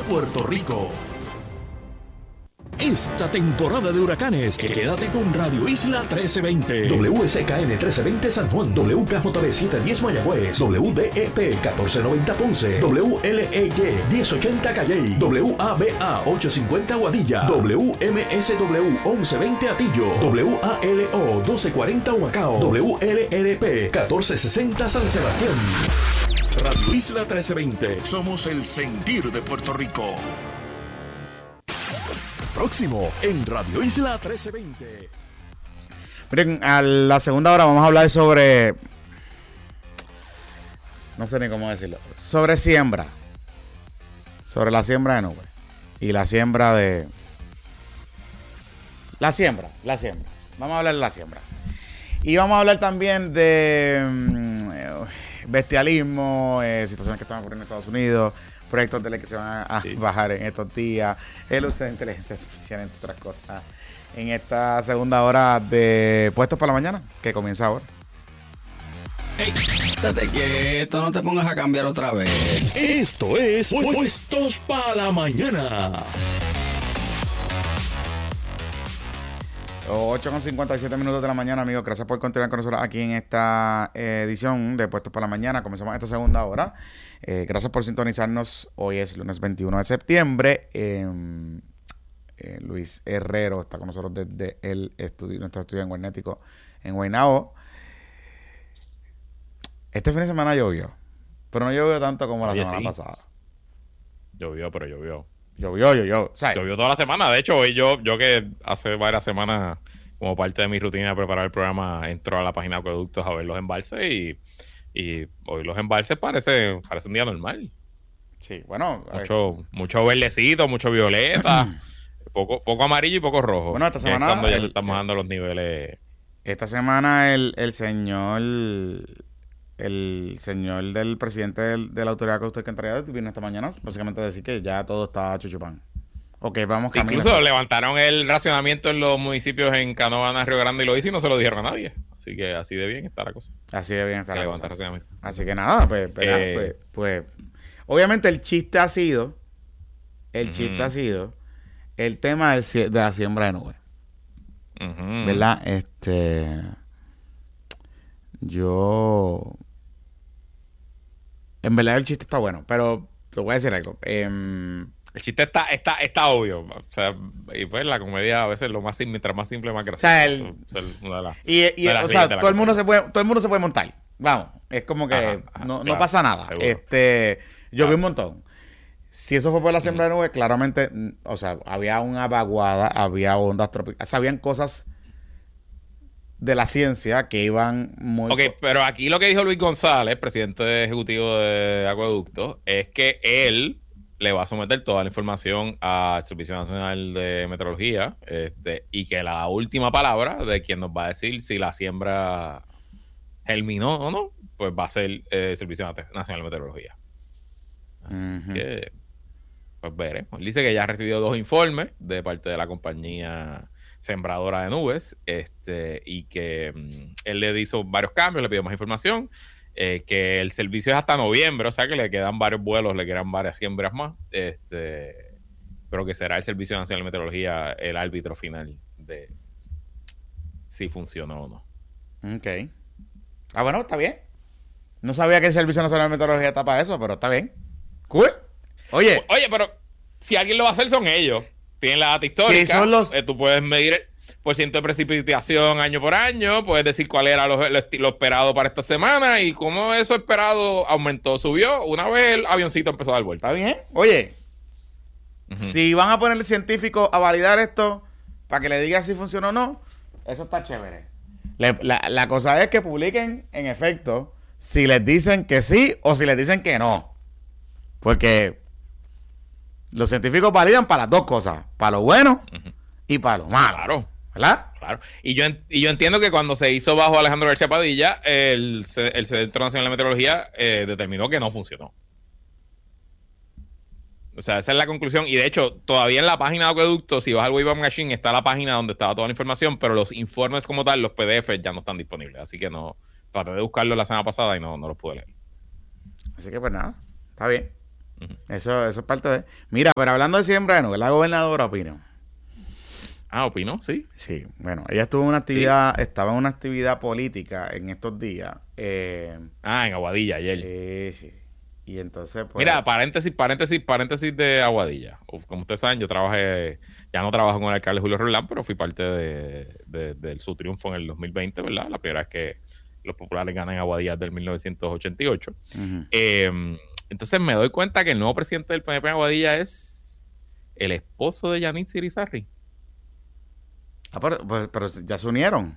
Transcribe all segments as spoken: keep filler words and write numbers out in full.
Puerto Rico. Esta temporada de huracanes, quédate con Radio Isla trece veinte. W S K N trece veinte San Juan, W K J B setecientos diez Mayagüez, W D E P catorce noventa Ponce, W L E Y diez ochenta Calley, W A B A ochocientos cincuenta Guadilla, W M S W once veinte Atillo, W A L O doce cuarenta Humacao, W L R P catorce sesenta San Sebastián. Radio Isla trece veinte. Somos el sentir de Puerto Rico. Próximo en Radio Isla trece veinte. Miren, a la segunda hora vamos a hablar sobre... No sé ni cómo decirlo. Sobre siembra. Sobre la siembra de nubes. Y la siembra de... La siembra, la siembra. Vamos a hablar de la siembra. Y vamos a hablar también de um, bestialismo, eh, situaciones que están ocurriendo en Estados Unidos, proyectos de ley que se van a sí. bajar en estos días, el uso de inteligencia artificial, entre otras cosas, en esta segunda hora de Puestos para la Mañana, que comienza ahora. Hey, estate quieto, no te pongas a cambiar otra vez. Esto es Puestos para la Mañana. ocho con cincuenta y siete minutos de la mañana, amigos. Gracias por continuar con nosotros aquí en esta eh, edición de Puestos para la Mañana. Comenzamos esta segunda hora. Eh, gracias por sintonizarnos. Hoy es lunes veintiuno de septiembre. Eh, eh, Luis Herrero está con nosotros desde el estudio, nuestro estudio en Guernético en Guaynabo. Este fin de semana llovió, pero no llovió tanto como la Oye, semana sí. pasada. Llovió, pero llovió. Llovió, llovió. O sea, Llovió toda la semana. De hecho, hoy yo, yo que hace varias semanas, como parte de mi rutina de preparar el programa, entro a la página de Acueductos a ver los embalses y, y hoy los embalses parece, parece un día normal. sí, bueno. Mucho, mucho verdecito, mucho violeta, poco, poco amarillo y poco rojo. Bueno, esta Que es semana, cuando ya el- se están bajando los niveles. Esta semana el, el señor el señor del presidente del- de la autoridad que usted que entraría vino esta mañana básicamente a decir que ya todo está chuchupán. Ok, vamos camino. Incluso levantaron el racionamiento en los municipios en Canóvana, Río Grande y Loíza y no se lo dijeron a nadie. Así que así de bien está la cosa. Así de bien está Que la levantar cosa. racionamiento. Así que nada, pues, pues, Eh, pues, pues, obviamente el chiste ha sido el Ujú. chiste ha sido el tema del cie- de la siembra de nubes, Ujú. ¿verdad? Este yo en verdad el chiste está bueno, pero te voy a decir algo. Em, El chiste está, está, está obvio. O sea, y pues la comedia a veces lo más simple, mientras más simple, más gracioso. O sea, el- Eso es una de las- Y, y de las o reglas sea, de la todo el mundo comedia. se puede, todo el mundo se puede montar. Vamos, es como que Ajá, ajá, no, no claro, pasa nada. seguro. Este, yo Claro. vi un montón. Si eso fue por la siembra de nubes, claramente, mm, o sea, había una vaguada, había ondas tropicales, habían cosas de la ciencia que iban muy... Ok, pero aquí lo que dijo Luis González, presidente ejecutivo de Acueductos, es que él le va a someter toda la información al Servicio Nacional de Meteorología, este, y que la última palabra de quien nos va a decir si la siembra germinó o no, pues va a ser eh, el Servicio Nacional de Meteorología. Así Ujú. que, pues veremos. Él dice que ya ha recibido dos informes de parte de la compañía sembradora de nubes, este, y que mm, él le hizo varios cambios, le pidió más información, eh, que el servicio es hasta noviembre, o sea que le quedan varios vuelos, le quedan varias siembras más, este, pero que será el Servicio Nacional de Meteorología el árbitro final de si funcionó o no. Ok. Ah, bueno, está bien. No sabía que el Servicio Nacional de Meteorología está para eso, pero está bien. Cool. Oye, Oye, pero si alguien lo va a hacer son ellos. Tienen la data histórica. Sí, son los- eh, tú puedes medir el por ciento de precipitación año por año. Puedes decir cuál era lo, lo, lo esperado para esta semana y cómo eso esperado aumentó, subió. Una vez el avioncito empezó a dar vuelta. está bien. Oye, Ujú. si van a poner científicos a validar esto para que le diga si funcionó o no, eso está chévere. Le- la, la cosa es que publiquen, en efecto, si les dicen que sí o si les dicen que no. Porque los científicos validan para las dos cosas, para lo bueno Ujú. y para lo malo. Claro, ¿Verdad? claro. Y yo, en- y yo entiendo que cuando se hizo bajo Alejandro García Padilla, el, ce- el Centro Nacional de Meteorología eh, determinó que no funcionó. O sea, esa es la conclusión. Y de hecho, todavía en la página de Acueducto, si vas al Wayback Machine, está la página donde estaba toda la información, pero los informes como tal, los P D F ya no están disponibles. Así que no, traté de buscarlo la semana pasada y no, no los pude leer. Así que pues nada, está bien. Uh-huh. Eso, eso es parte de... Mira, pero hablando de siembra de nubes, la gobernadora opinó. Ah, opinó, sí. Sí, bueno, ella estuvo en una actividad, sí. estaba en una actividad política en estos días. Eh, ah, en Aguadilla ayer. Eh, sí. Y entonces, pues... Mira, paréntesis, paréntesis, paréntesis de Aguadilla. Como ustedes saben, yo trabajé, ya no trabajo con el alcalde Julio Roldán, pero fui parte de, de, de su triunfo en el dos mil veinte, ¿verdad? La primera vez que los populares ganan en Aguadilla del mil novecientos ochenta y ocho. Uh-huh. Eh, entonces me doy cuenta que el nuevo presidente del P N P en Aguadilla es el esposo de Yanitza Irizarry. Ah, pero, pero, pero ya se unieron.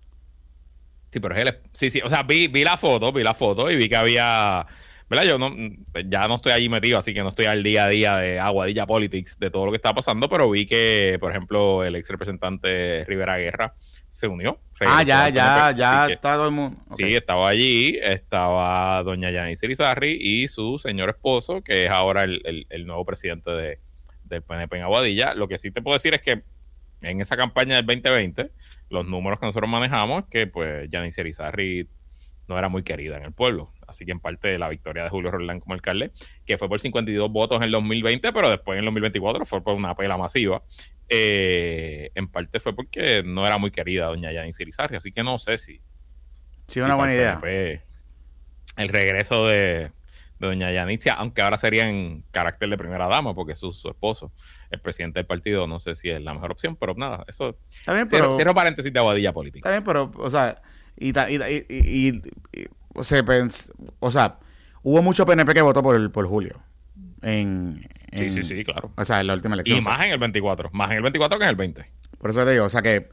Sí, pero es el... Sí, sí, o sea, vi, vi la foto, vi la foto y vi que había... ¿Verdad? Yo no, ya no estoy allí metido, así que no estoy al día a día de Aguadilla Politics, de todo lo que está pasando, pero vi que, por ejemplo, el ex representante Rivera Guerra se unió. Ah, ya, ya, ya está todo el mundo. Okay. Sí, estaba allí, estaba doña Yanitza Irizarry y su señor esposo, que es ahora el, el, el nuevo presidente de, del P N P en Aguadilla. Lo que sí te puedo decir es que en esa campaña del veinte veinte, los números que nosotros manejamos es que pues Yanitza Irizarry no era muy querida en el pueblo. Así que en parte de la victoria de Julio Roldán como alcalde, que fue por cincuenta y dos votos en el dos mil veinte, pero después en el dos mil veinticuatro fue por una pela masiva. Eh, en parte fue porque no era muy querida doña Yanitza Irizarry. Así que no sé si... Sí, una si buena idea. P N P, el regreso de, de doña Yanitza, aunque ahora sería en carácter de primera dama, porque su, su esposo, el presidente del partido, no sé si es la mejor opción, pero nada, eso... Está bien, cierro, pero... cierro paréntesis de Aguadilla Política. Está bien, pero, o sea... Y, y, y, y, y, o, sea, pens, o sea, hubo mucho P N P que votó por el, por Julio. En, en, sí, sí, sí, claro. O sea, en la última elección. Y más en el veinticuatro. Más en el veinticuatro que en el veinte. Por eso te digo, o sea que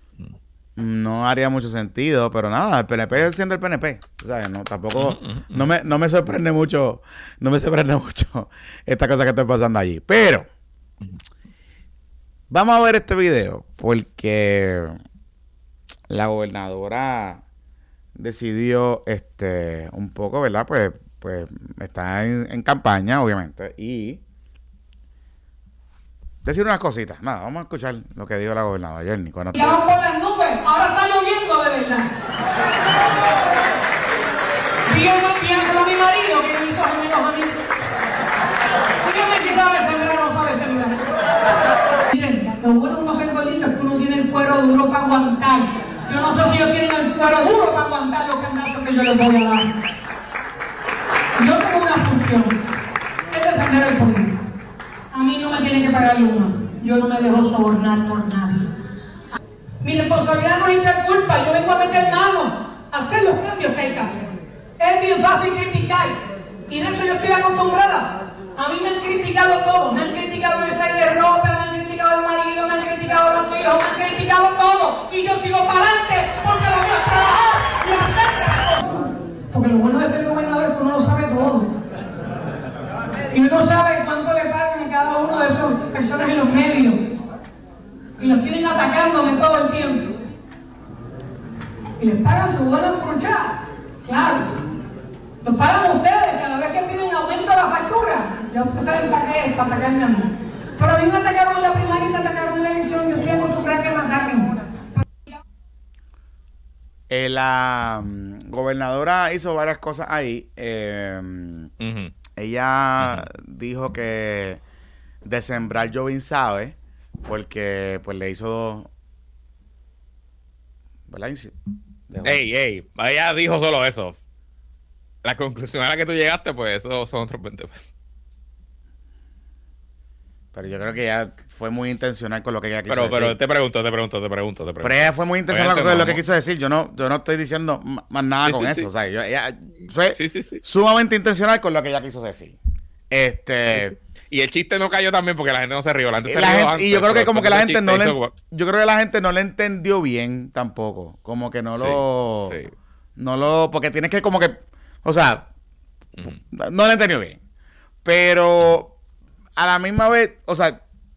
no haría mucho sentido, pero nada, el P N P siendo el P N P. O sea, no, tampoco, uh-huh, uh-huh. no me, no me sorprende mucho, no me sorprende mucho esta cosa que está pasando allí. Pero, uh-huh. vamos a ver este video, porque la gobernadora decidió este un poco, ¿verdad? Pues, pues está en, en campaña, obviamente, y decir unas cositas. Nada, vamos a escuchar lo que dijo la gobernadora Yerny. Cuando ya van por las nubes, ahora está lloviendo de verdad. Díganme, piénselo a mi marido que me hizo amigos a mí. Díganme si sabe sembrar o no sabe sembrar. Miren, lo bueno de no ser gordito es que uno tiene el cuero duro para aguantar. Yo no sé si ellos tienen el cuero duro para aguantar los cantazos que yo les voy a dar. Yo tengo una función, es defender el pueblo. A mí no me tiene que pagar uno. Yo no me dejo sobornar por nadie. Mi responsabilidad no es echar culpa. Yo vengo a meter mano, a hacer los cambios que hay que hacer. Es bien fácil criticar. Y de eso yo estoy acostumbrada. A mí me han criticado todo. Me han criticado el size de ropa, me han criticado el marido, me han criticado los hijos, me han criticado todo. Y yo sigo para adelante porque lo voy a trabajar y hacer. Porque lo bueno de ser gobernador es que uno lo sabe todo. Y uno sabe cuánto le pagan a cada uno de esos personas en los medios. Y los tienen atacándome todo el tiempo. Y les pagan su buena brochada. Claro. Los pagan ustedes cada vez que piden aumento de la factura. Ya ustedes saben para qué es, para atacarme a mí. Pero a mí me atacaron en la primaria y me atacaron en la elección. Yo estoy acostumbrada a que me ataquen. Eh, la um, gobernadora hizo varias cosas ahí. Eh, uh-huh. Ella uh-huh. dijo que de sembrar Jovín sabe, porque pues le hizo dos, ¿verdad? Ey, ey, ella dijo solo eso. La conclusión a la que tú llegaste, pues eso son otros veinte. Pero yo creo que ella fue muy intencional con lo que ella quiso pero, decir. Pero te pregunto, te pregunto, te pregunto, te pregunto. Pero ella fue muy intencional con no, lo que quiso decir. Yo no, yo no estoy diciendo más nada sí, con sí, eso. Sí. O sea, yo, ella fue sí, sí, sí. sumamente intencional con lo que ella quiso decir. Este... Sí, sí. Y el chiste no cayó también porque la gente no se rió. La gente se la rió gente, antes, y yo creo que como que la gente no le... hizo... Yo creo que la gente no le entendió bien tampoco. Como que no lo... Sí, sí. No lo... Porque tienes que como que... O sea... Uh-huh. No le entendió bien. Pero... A la misma vez... O sea...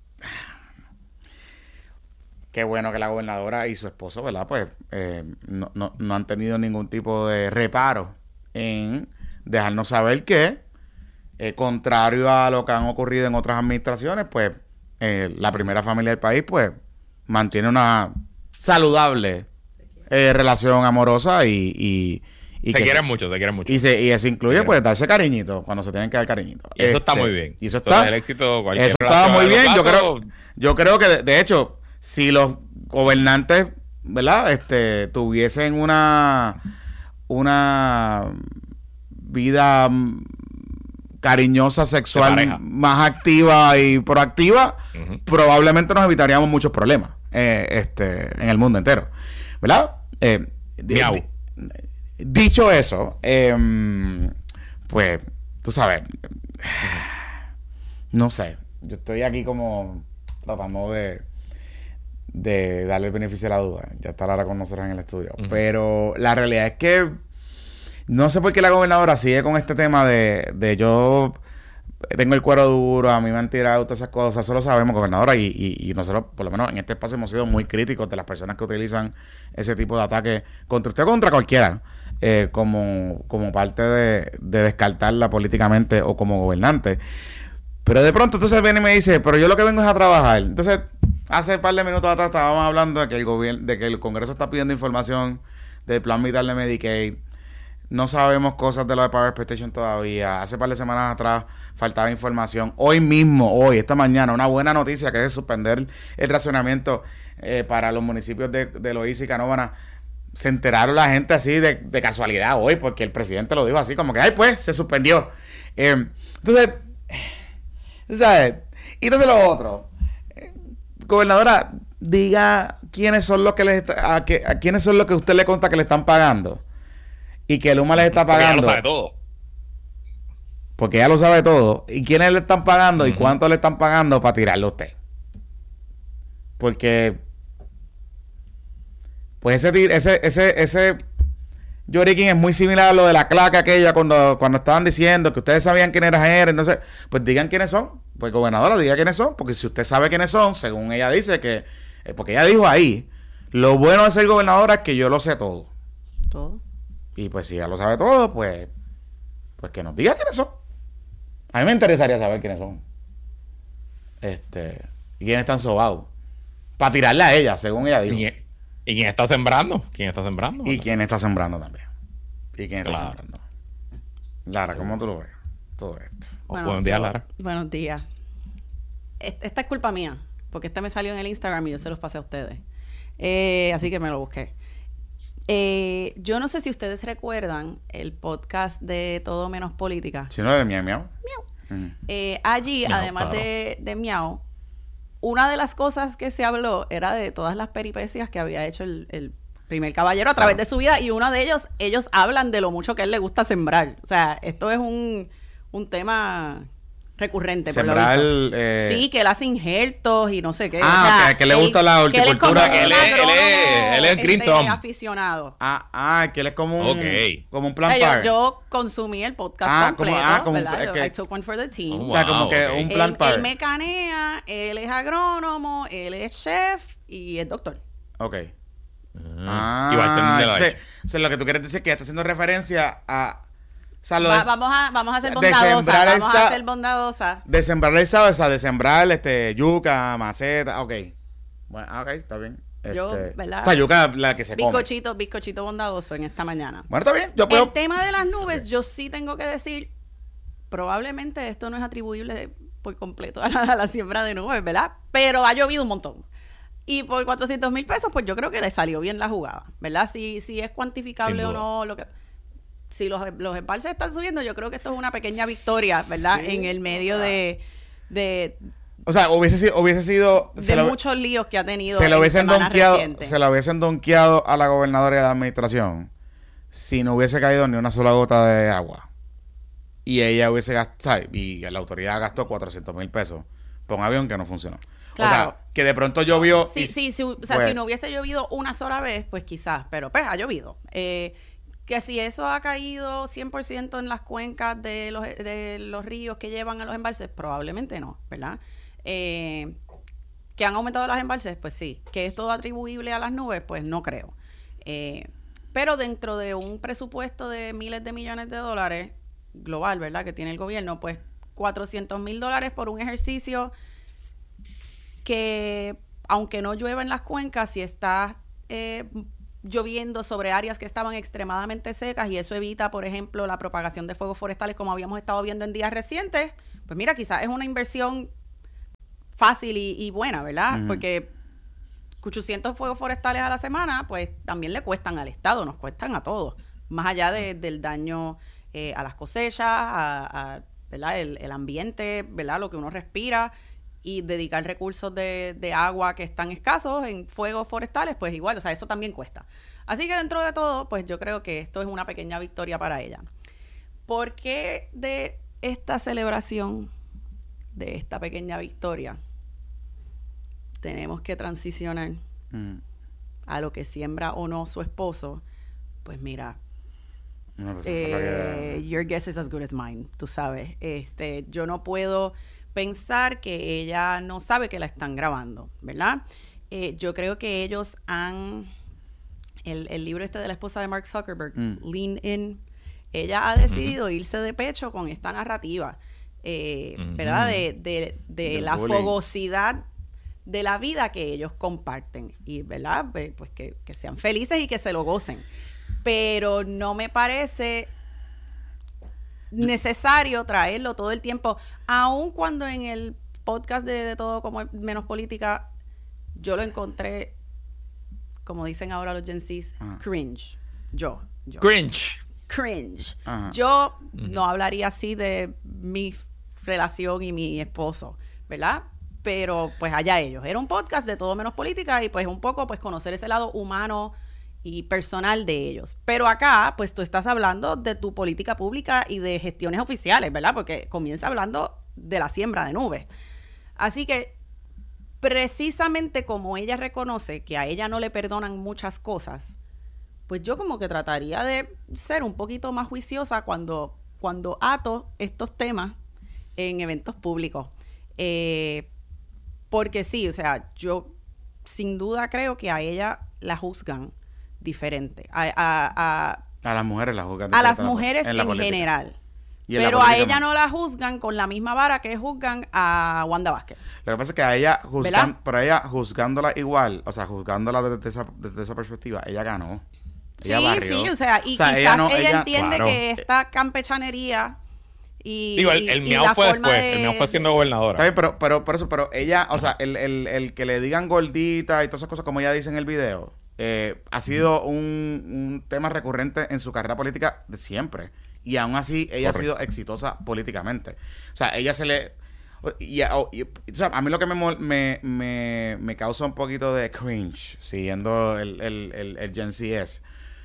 Qué bueno que la gobernadora y su esposo, ¿verdad? Pues eh, no, no, no han tenido ningún tipo de reparo en dejarnos saber que, eh, contrario a lo que han ocurrido en otras administraciones, pues eh, la primera familia del país, pues mantiene una saludable eh, relación amorosa y, y, Y se que, quieren mucho, se quieren mucho. Y, se, y eso incluye, pues, darse cariñito cuando se tienen que dar cariñito. Y eso este, está muy bien. Y eso está... Eso el éxito, cualquier eso está muy bien. Yo plazo, creo, yo creo que, de, de hecho, si los gobernantes, ¿verdad? Este, tuviesen una... una vida cariñosa, sexual, más activa y proactiva, uh-huh. probablemente nos evitaríamos muchos problemas eh, este, en el mundo entero, ¿verdad? Eh, di, di, dicho eso, eh, pues, tú sabes, no sé, yo estoy aquí como tratando de de darle el beneficio de la duda. Ya está Lara con nosotros en el estudio. Uh-huh. Pero la realidad es que no sé por qué la gobernadora sigue con este tema de, de yo tengo el cuero duro, a mí me han tirado todas esas cosas. Eso lo sabemos, gobernadora, y, y, y nosotros, por lo menos en este espacio, hemos sido muy críticos de las personas que utilizan ese tipo de ataques contra usted o contra cualquiera, eh, como, como parte de, de descartarla políticamente o como gobernante. Pero de pronto entonces viene y me dice, pero yo lo que vengo es a trabajar. Entonces, hace un par de minutos atrás estábamos hablando de que el gobierno, de que el Congreso está pidiendo información del plan vital de Medicaid. No sabemos cosas de lo de Power Expectation todavía. Hace un par de semanas atrás faltaba información. Hoy mismo, hoy, esta mañana, una buena noticia que es suspender el racionamiento eh, para los municipios de, de Loíza y Canóvana. Se enteraron la gente así de, de casualidad hoy, porque el presidente lo dijo así, como que, ay, pues, se suspendió. Eh, entonces, ¿sabes? Y entonces lo otro. Eh, gobernadora, diga quiénes son los que les está, a, que, a quiénes son los que usted le conta que le están pagando. Y que Luma les está pagando. Porque ella lo sabe todo. Porque ella lo sabe todo. ¿Y quiénes le están pagando? Uh-huh. ¿Y cuánto le están pagando para tirarle a usted? Porque... Pues ese... ese, ese, ese lloriquín es muy similar a lo de la claca aquella cuando, cuando estaban diciendo que ustedes sabían quiénes eran. No sé. Pues digan quiénes son. Pues gobernadora, diga quiénes son. Porque si usted sabe quiénes son, según ella dice que... Eh, porque ella dijo ahí, lo bueno de ser gobernadora es que yo lo sé todo. Todo. Y pues si ya lo sabe todo, pues pues que nos diga quiénes son. A mí me interesaría saber quiénes son. Este, y quiénes están sobados. Para tirarle a ella, según ella dijo. ¿Y, y quién está sembrando? ¿Quién está sembrando? Y quién está sembrando también. Y quién está claro. sembrando. Lara, ¿cómo tú lo ves? Todo esto. Bueno, buenos días, Lara. Buenos días. Esta es culpa mía, porque este me salió en el Instagram y yo se los pasé a ustedes. Eh, así que me lo busqué. Eh, yo no sé si ustedes recuerdan el podcast de Todo Menos Política. Si no, de Miau Miau. Miau. Uh-huh. Eh, allí, no, además claro. de, de Miau, una de las cosas que se habló era de todas las peripecias que había hecho el, el primer caballero a través claro. de su vida, y uno de ellos, ellos hablan de lo mucho que a él le gusta sembrar. O sea, esto es un, un tema... recurrente. Sembrar, eh... sí, que él hace injertos y no sé qué. Ah, o sea, que, que le gusta la horticultura. Que él es, él es, él es el green este, thumb. aficionado. Ah, ah, que él es como un, okay. como un plan o sea, par. yo, yo consumí el podcast ah, completo, como, ah, como ¿verdad? Un, que, I took one for the team. Oh, wow, o sea, como que okay. un plan él, par. Él mecanea, él es agrónomo, él es chef y es doctor. Ok. Ah, ah igual o, o sea, lo que tú quieres decir es que está haciendo referencia a... O sea, Va, vamos a vamos a ser bondadosa, vamos a ser bondadosa. De sembrar el sábado, o sea, de sembrar este yuca, maceta, ok. Bueno, ok, está bien. Yo, este, ¿verdad? O sea, yuca la que se bizcochito, come. Bizcochito bondadoso en esta mañana. Bueno, está bien. Yo puedo... El tema de las nubes, okay. yo sí tengo que decir, probablemente esto no es atribuible por completo a la, a la siembra de nubes, ¿verdad? Pero ha llovido un montón. Y por cuatrocientos mil pesos, pues yo creo que le salió bien la jugada, ¿verdad? Si, si es cuantificable o no, lo que... Si los, los embalses están subiendo, yo creo que esto es una pequeña victoria, ¿verdad? Sí, en el medio de, de... O sea, hubiese sido... Hubiese sido de muchos lo, líos que ha tenido se lo hubiesen donkeado, recientes. Se lo hubiesen donkeado a la gobernadora y a la administración si no hubiese caído ni una sola gota de agua. Y ella hubiese gastado... Y la autoridad gastó cuatrocientos mil pesos por un avión que no funcionó. Claro. O sea, que de pronto llovió... Sí, y, sí, sí. O sea, pues, si no hubiese llovido una sola vez, pues quizás. Pero pues ha llovido. Eh... Que si eso ha caído cien por ciento en las cuencas de los, de los ríos que llevan a los embalses, probablemente no, ¿verdad? Eh, ¿Que han aumentado las embalses? Pues sí. ¿Que es todo atribuible a las nubes? Pues no creo. Eh, pero dentro de un presupuesto de miles de millones de dólares global, ¿verdad? Que tiene el gobierno, pues cuatrocientos mil dólares por un ejercicio que, aunque no llueva en las cuencas, si estás... Eh, lloviendo sobre áreas que estaban extremadamente secas y eso evita, por ejemplo, la propagación de fuegos forestales como habíamos estado viendo en días recientes, pues mira, quizás es una inversión fácil y, y buena, ¿verdad? Uh-huh. Porque ochocientos fuegos forestales a la semana, pues también le cuestan al Estado, nos cuestan a todos, más allá de, del daño eh, a las cosechas, a, a ¿verdad? El, el ambiente, ¿verdad? Lo que uno respira, y dedicar recursos de, de agua que están escasos en fuegos forestales, pues igual, o sea, eso también cuesta. Así que dentro de todo, pues yo creo que esto es una pequeña victoria para ella. ¿Por qué de esta celebración, de esta pequeña victoria, tenemos que transicionar mm. a lo que siembra o no su esposo? Pues mira, no, pues eh, your guess is as good as mine, tú sabes. Este, yo no puedo pensar que ella no sabe que la están grabando, ¿verdad? Eh, yo creo que ellos han... El, el libro este de la esposa de Mark Zuckerberg, mm. Lean In, ella ha decidido mm-hmm. irse de pecho con esta narrativa, eh, mm-hmm. ¿verdad? De, de, de la bullying. Fogosidad de la vida que ellos comparten. Y, ¿verdad? Pues que, que sean felices y que se lo gocen. Pero no me parece necesario traerlo todo el tiempo, aun cuando en el podcast de, de Todo Como Menos Política yo lo encontré, como dicen ahora los Gen Zs, uh-huh. cringe. Yo, yo. Cringe. Cringe. Uh-huh. Yo uh-huh. no hablaría así de mi relación y mi esposo, ¿verdad? Pero pues allá ellos. Era un podcast de Todo Menos Política y pues un poco pues conocer ese lado humano y personal de ellos. Pero acá, pues tú estás hablando de tu política pública y de gestiones oficiales, ¿verdad? Porque comienza hablando de la siembra de nubes. Así que, precisamente como ella reconoce que a ella no le perdonan muchas cosas, pues yo como que trataría de ser un poquito más juiciosa cuando, cuando ato estos temas en eventos públicos. Eh, porque sí, o sea, yo sin duda creo que a ella la juzgan diferente. A, a, a, a las mujeres la juzgan a las mujeres en, en general. En pero a ella no la juzgan con la misma vara que juzgan a Wanda Vázquez. Lo que pasa es que a ella juzgan, pero a ella juzgándola igual, o sea, juzgándola desde esa, desde esa perspectiva, ella ganó. Ella sí, barrió. sí, o sea, y o sea, quizás ella, no, ella, ella entiende claro. que esta campechanería y, digo, el, el y, miau y fue después, de, el miau fue siendo gobernadora. Está bien, pero, pero por eso, pero ella, o sea, el, el, el que le digan gordita y todas esas cosas como ella dice en el video, eh, ha sido un, un tema recurrente en su carrera política de siempre. Y aún así, ella Correcto. ha sido exitosa políticamente. O sea, ella se le... Y, y, y, o sea, a mí lo que me, me, me, me causa un poquito de cringe, siguiendo el, el, el, el Gen Z, es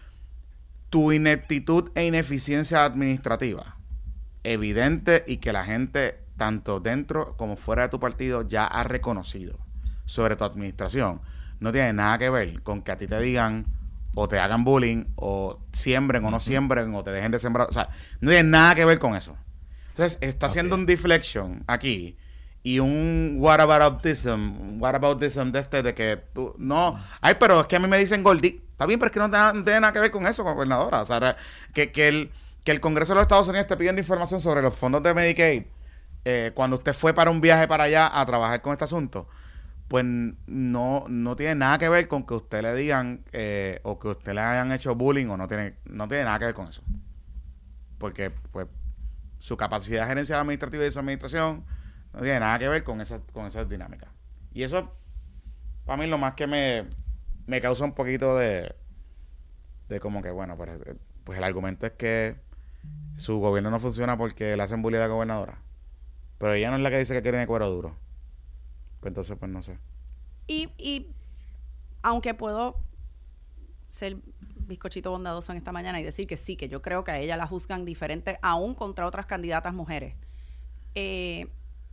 tu ineptitud e ineficiencia administrativa. Evidente y que la gente, tanto dentro como fuera de tu partido, ya ha reconocido sobre tu administración. No tiene nada que ver con que a ti te digan o te hagan bullying o siembren o no siembren o te dejen de sembrar. O sea, no tiene nada que ver con eso. Entonces, está haciendo okay. un deflection aquí y un whataboutism, whataboutism de este de que tú, no, ay, pero es que a mí me dicen gordita. Está bien, pero es que no tiene, no tiene nada que ver con eso, gobernadora. O sea, que, que, el, que el Congreso de los Estados Unidos te pidiendo información sobre los fondos de Medicaid eh, cuando usted fue para un viaje para allá a trabajar con este asunto, pues no, no tiene nada que ver con que usted le digan eh, o que usted le hayan hecho bullying o no tiene, no tiene nada que ver con eso. Porque pues su capacidad gerencial administrativa y su administración no tiene nada que ver con esa, con esas dinámicas. Y eso, para mí, lo más que me, me causa un poquito de, de como que, bueno, pues, pues el argumento es que su gobierno no funciona porque le hacen bullying a la gobernadora. Pero ella no es la que dice que quiere cuero duro. Pues entonces, pues no sé. Y, y aunque puedo ser bizcochito bondadoso en esta mañana y decir que sí, que yo creo que a ella la juzgan diferente aún contra otras candidatas mujeres. Eh,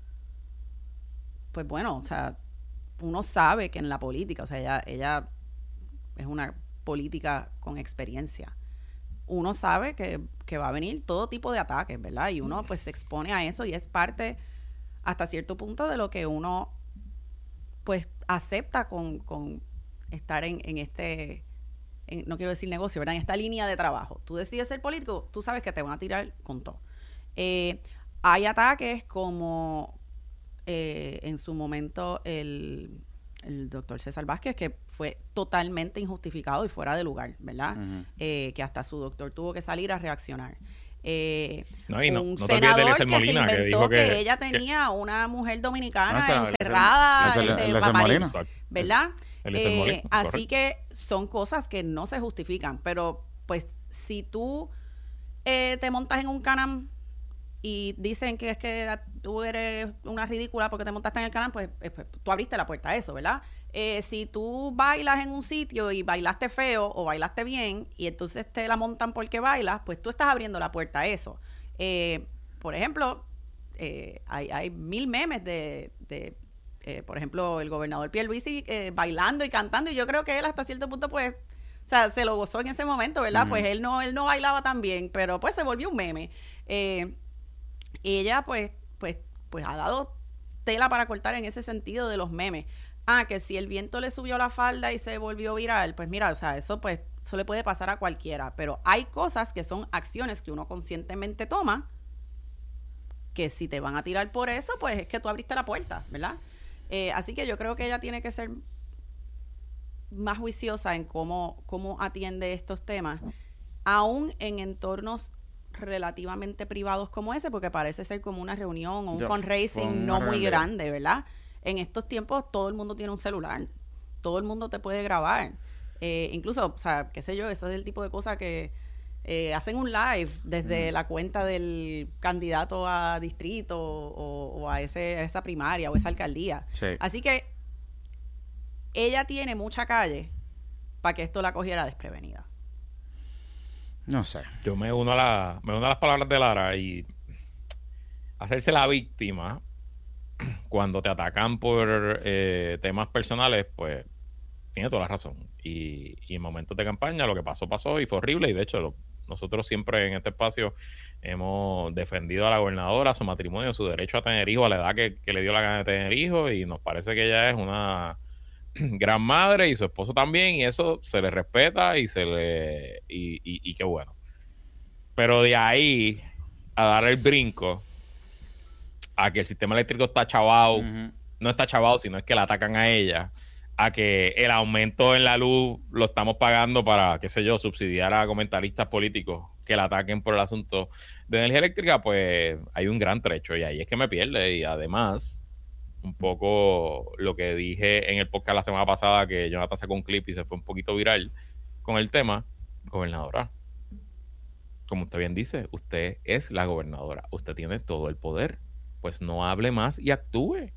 pues bueno, o sea, uno sabe que en la política, o sea, ella, ella es una política con experiencia. Uno sabe que, que va a venir todo tipo de ataques, ¿verdad? Y uno pues se expone a eso y es parte hasta cierto punto de lo que uno pues acepta con, con estar en, en este, en, no quiero decir negocio, ¿verdad? En esta línea de trabajo. Tú decides ser político, tú sabes que te van a tirar con todo. Eh, hay ataques como eh, en su momento el, el doctor César Vázquez, que fue totalmente injustificado y fuera de lugar, ¿verdad? Uh-huh. Eh, que hasta su doctor tuvo que salir a reaccionar. Eh, no, y no, un no senador que Molina, se inventó que, dijo que, que ella tenía que, una mujer dominicana no, encerrada el, el, el, este, el Molina, ¿verdad? El eh, Molina, así que son cosas que no se justifican, pero pues si tú eh, te montas en un Can-Am y dicen que es que tú eres una ridícula porque te montaste en el Can-Am, pues, pues tú abriste la puerta a eso, ¿verdad? Eh, si tú bailas en un sitio y bailaste feo o bailaste bien y entonces te la montan porque bailas, pues tú estás abriendo la puerta a eso. Eh, por ejemplo, eh, hay, hay mil memes de, de eh, por ejemplo, el gobernador Pierluisi eh, bailando y cantando, y yo creo que él hasta cierto punto, pues, o sea, se lo gozó en ese momento, ¿verdad? Mm. Pues él no, él no bailaba tan bien, pero pues se volvió un meme. Eh, ella, pues, pues, pues ha dado tela para cortar en ese sentido de los memes. Ah, que si el viento le subió la falda y se volvió viral, pues mira, o sea, eso pues, eso le puede pasar a cualquiera, pero hay cosas que son acciones que uno conscientemente toma, que si te van a tirar por eso, pues es que tú abriste la puerta, ¿verdad? Eh, así que yo creo que ella tiene que ser más juiciosa en cómo, cómo atiende estos temas, aún en entornos relativamente privados como ese, porque parece ser como una reunión o un yo, fundraising no muy realidad. grande, ¿verdad? En estos tiempos todo el mundo tiene un celular, todo el mundo te puede grabar, eh, incluso, o sea, qué sé yo, ese es el tipo de cosas que eh, hacen un live desde mm. la cuenta del candidato a distrito o, o a, ese, a esa primaria o esa alcaldía. Sí. Así que ella tiene mucha calle para que esto la cogiera desprevenida. No sé. Yo me uno a, la, me uno a las palabras de Lara y hacerse la víctima cuando te atacan por eh, temas personales, pues tiene toda la razón. Y, y en momentos de campaña lo que pasó, pasó y fue horrible. Y de hecho, lo, nosotros siempre en este espacio hemos defendido a la gobernadora, su matrimonio, su derecho a tener hijos, a la edad que, que le dio la gana de tener hijos. Y nos parece que ella es una gran madre y su esposo también. Y eso se le respeta y se le y, y, y qué bueno. Pero de ahí a dar el brinco a que el sistema eléctrico está chavado, uh-huh. no está chavado, sino es que la atacan a ella, a que el aumento en la luz lo estamos pagando para, qué sé yo, subsidiar a comentaristas políticos que la ataquen por el asunto de energía eléctrica, pues hay un gran trecho y ahí es que me pierde. Y además, un poco lo que dije en el podcast la semana pasada, que Jonathan sacó un clip y se fue un poquito viral con el tema, gobernadora. Como usted bien dice, usted es la gobernadora, usted tiene todo el poder. Pues no hable más y actúe.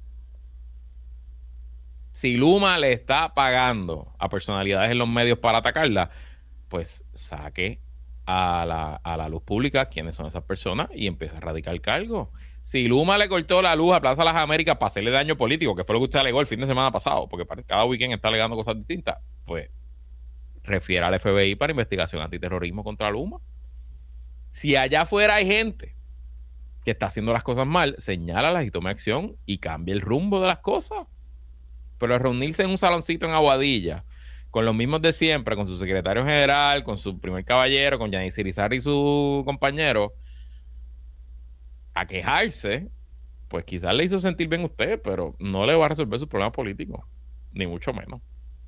Si Luma le está pagando a personalidades en los medios para atacarla, pues saque a la, a la luz pública quiénes son esas personas y empiece a radicar cargo. Si Luma le cortó la luz a Plaza Las Américas para hacerle daño político, que fue lo que usted alegó el fin de semana pasado, porque cada weekend está alegando cosas distintas, pues refiere al F B I para investigación antiterrorismo contra Luma. Si allá afuera hay gente que está haciendo las cosas mal, señálalas y tome acción y cambie el rumbo de las cosas. Pero reunirse en un saloncito en Aguadilla con los mismos de siempre, con su secretario general, con su primer caballero, con Yanis Irizarry y su compañero, a quejarse, pues quizás le hizo sentir bien a usted, pero no le va a resolver sus problemas políticos, ni mucho menos.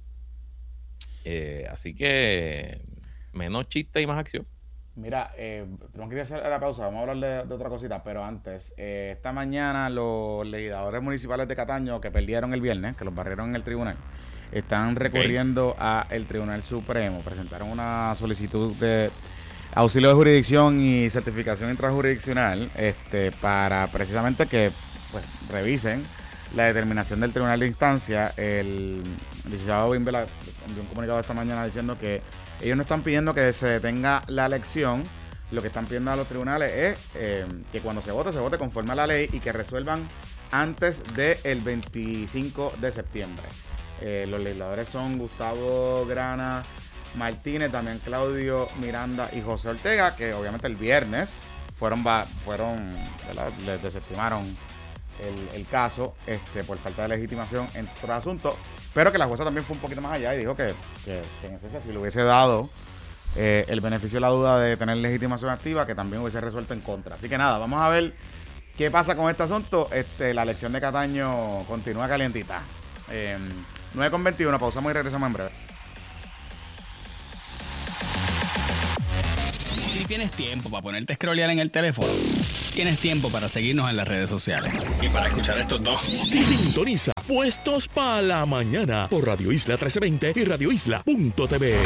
Eh, así que menos chiste y más acción. Mira, eh, tenemos que ir a hacer la pausa, vamos a hablar de, de otra cosita, pero antes, eh, esta mañana los legisladores municipales de Cataño que perdieron el viernes, que los barrieron en el tribunal, están recurriendo okay. al Tribunal Supremo, presentaron una solicitud de auxilio de jurisdicción y certificación intrajurisdiccional este, para precisamente que pues, revisen la determinación del Tribunal de Instancia. El licenciado Bimbela envió un comunicado esta mañana diciendo que ellos no están pidiendo que se detenga la elección, lo que están pidiendo a los tribunales es eh, que cuando se vote, se vote conforme a la ley y que resuelvan antes del veinticinco de septiembre. Eh, los legisladores son Gustavo Grana Martínez, también Claudio Miranda y José Ortega, que obviamente el viernes fueron, fueron ¿verdad? Les desestimaron el, el caso este, por falta de legitimación en otro asunto, pero que la jueza también fue un poquito más allá y dijo que, que, que en esencia si le hubiese dado eh, el beneficio de la duda de tener legitimación activa, que también hubiese resuelto en contra. Así que nada, vamos a ver qué pasa con este asunto. Este, la elección de Cataño continúa calientita. Eh, nueve con veintiuno, pausamos y regresamos en breve. Si tienes tiempo para ponerte a scrollear en el teléfono, tienes tiempo para seguirnos en las redes sociales y para escuchar estos dos. Sintoniza Puestos para la Mañana por Radio Isla trece veinte y radio isla punto t v.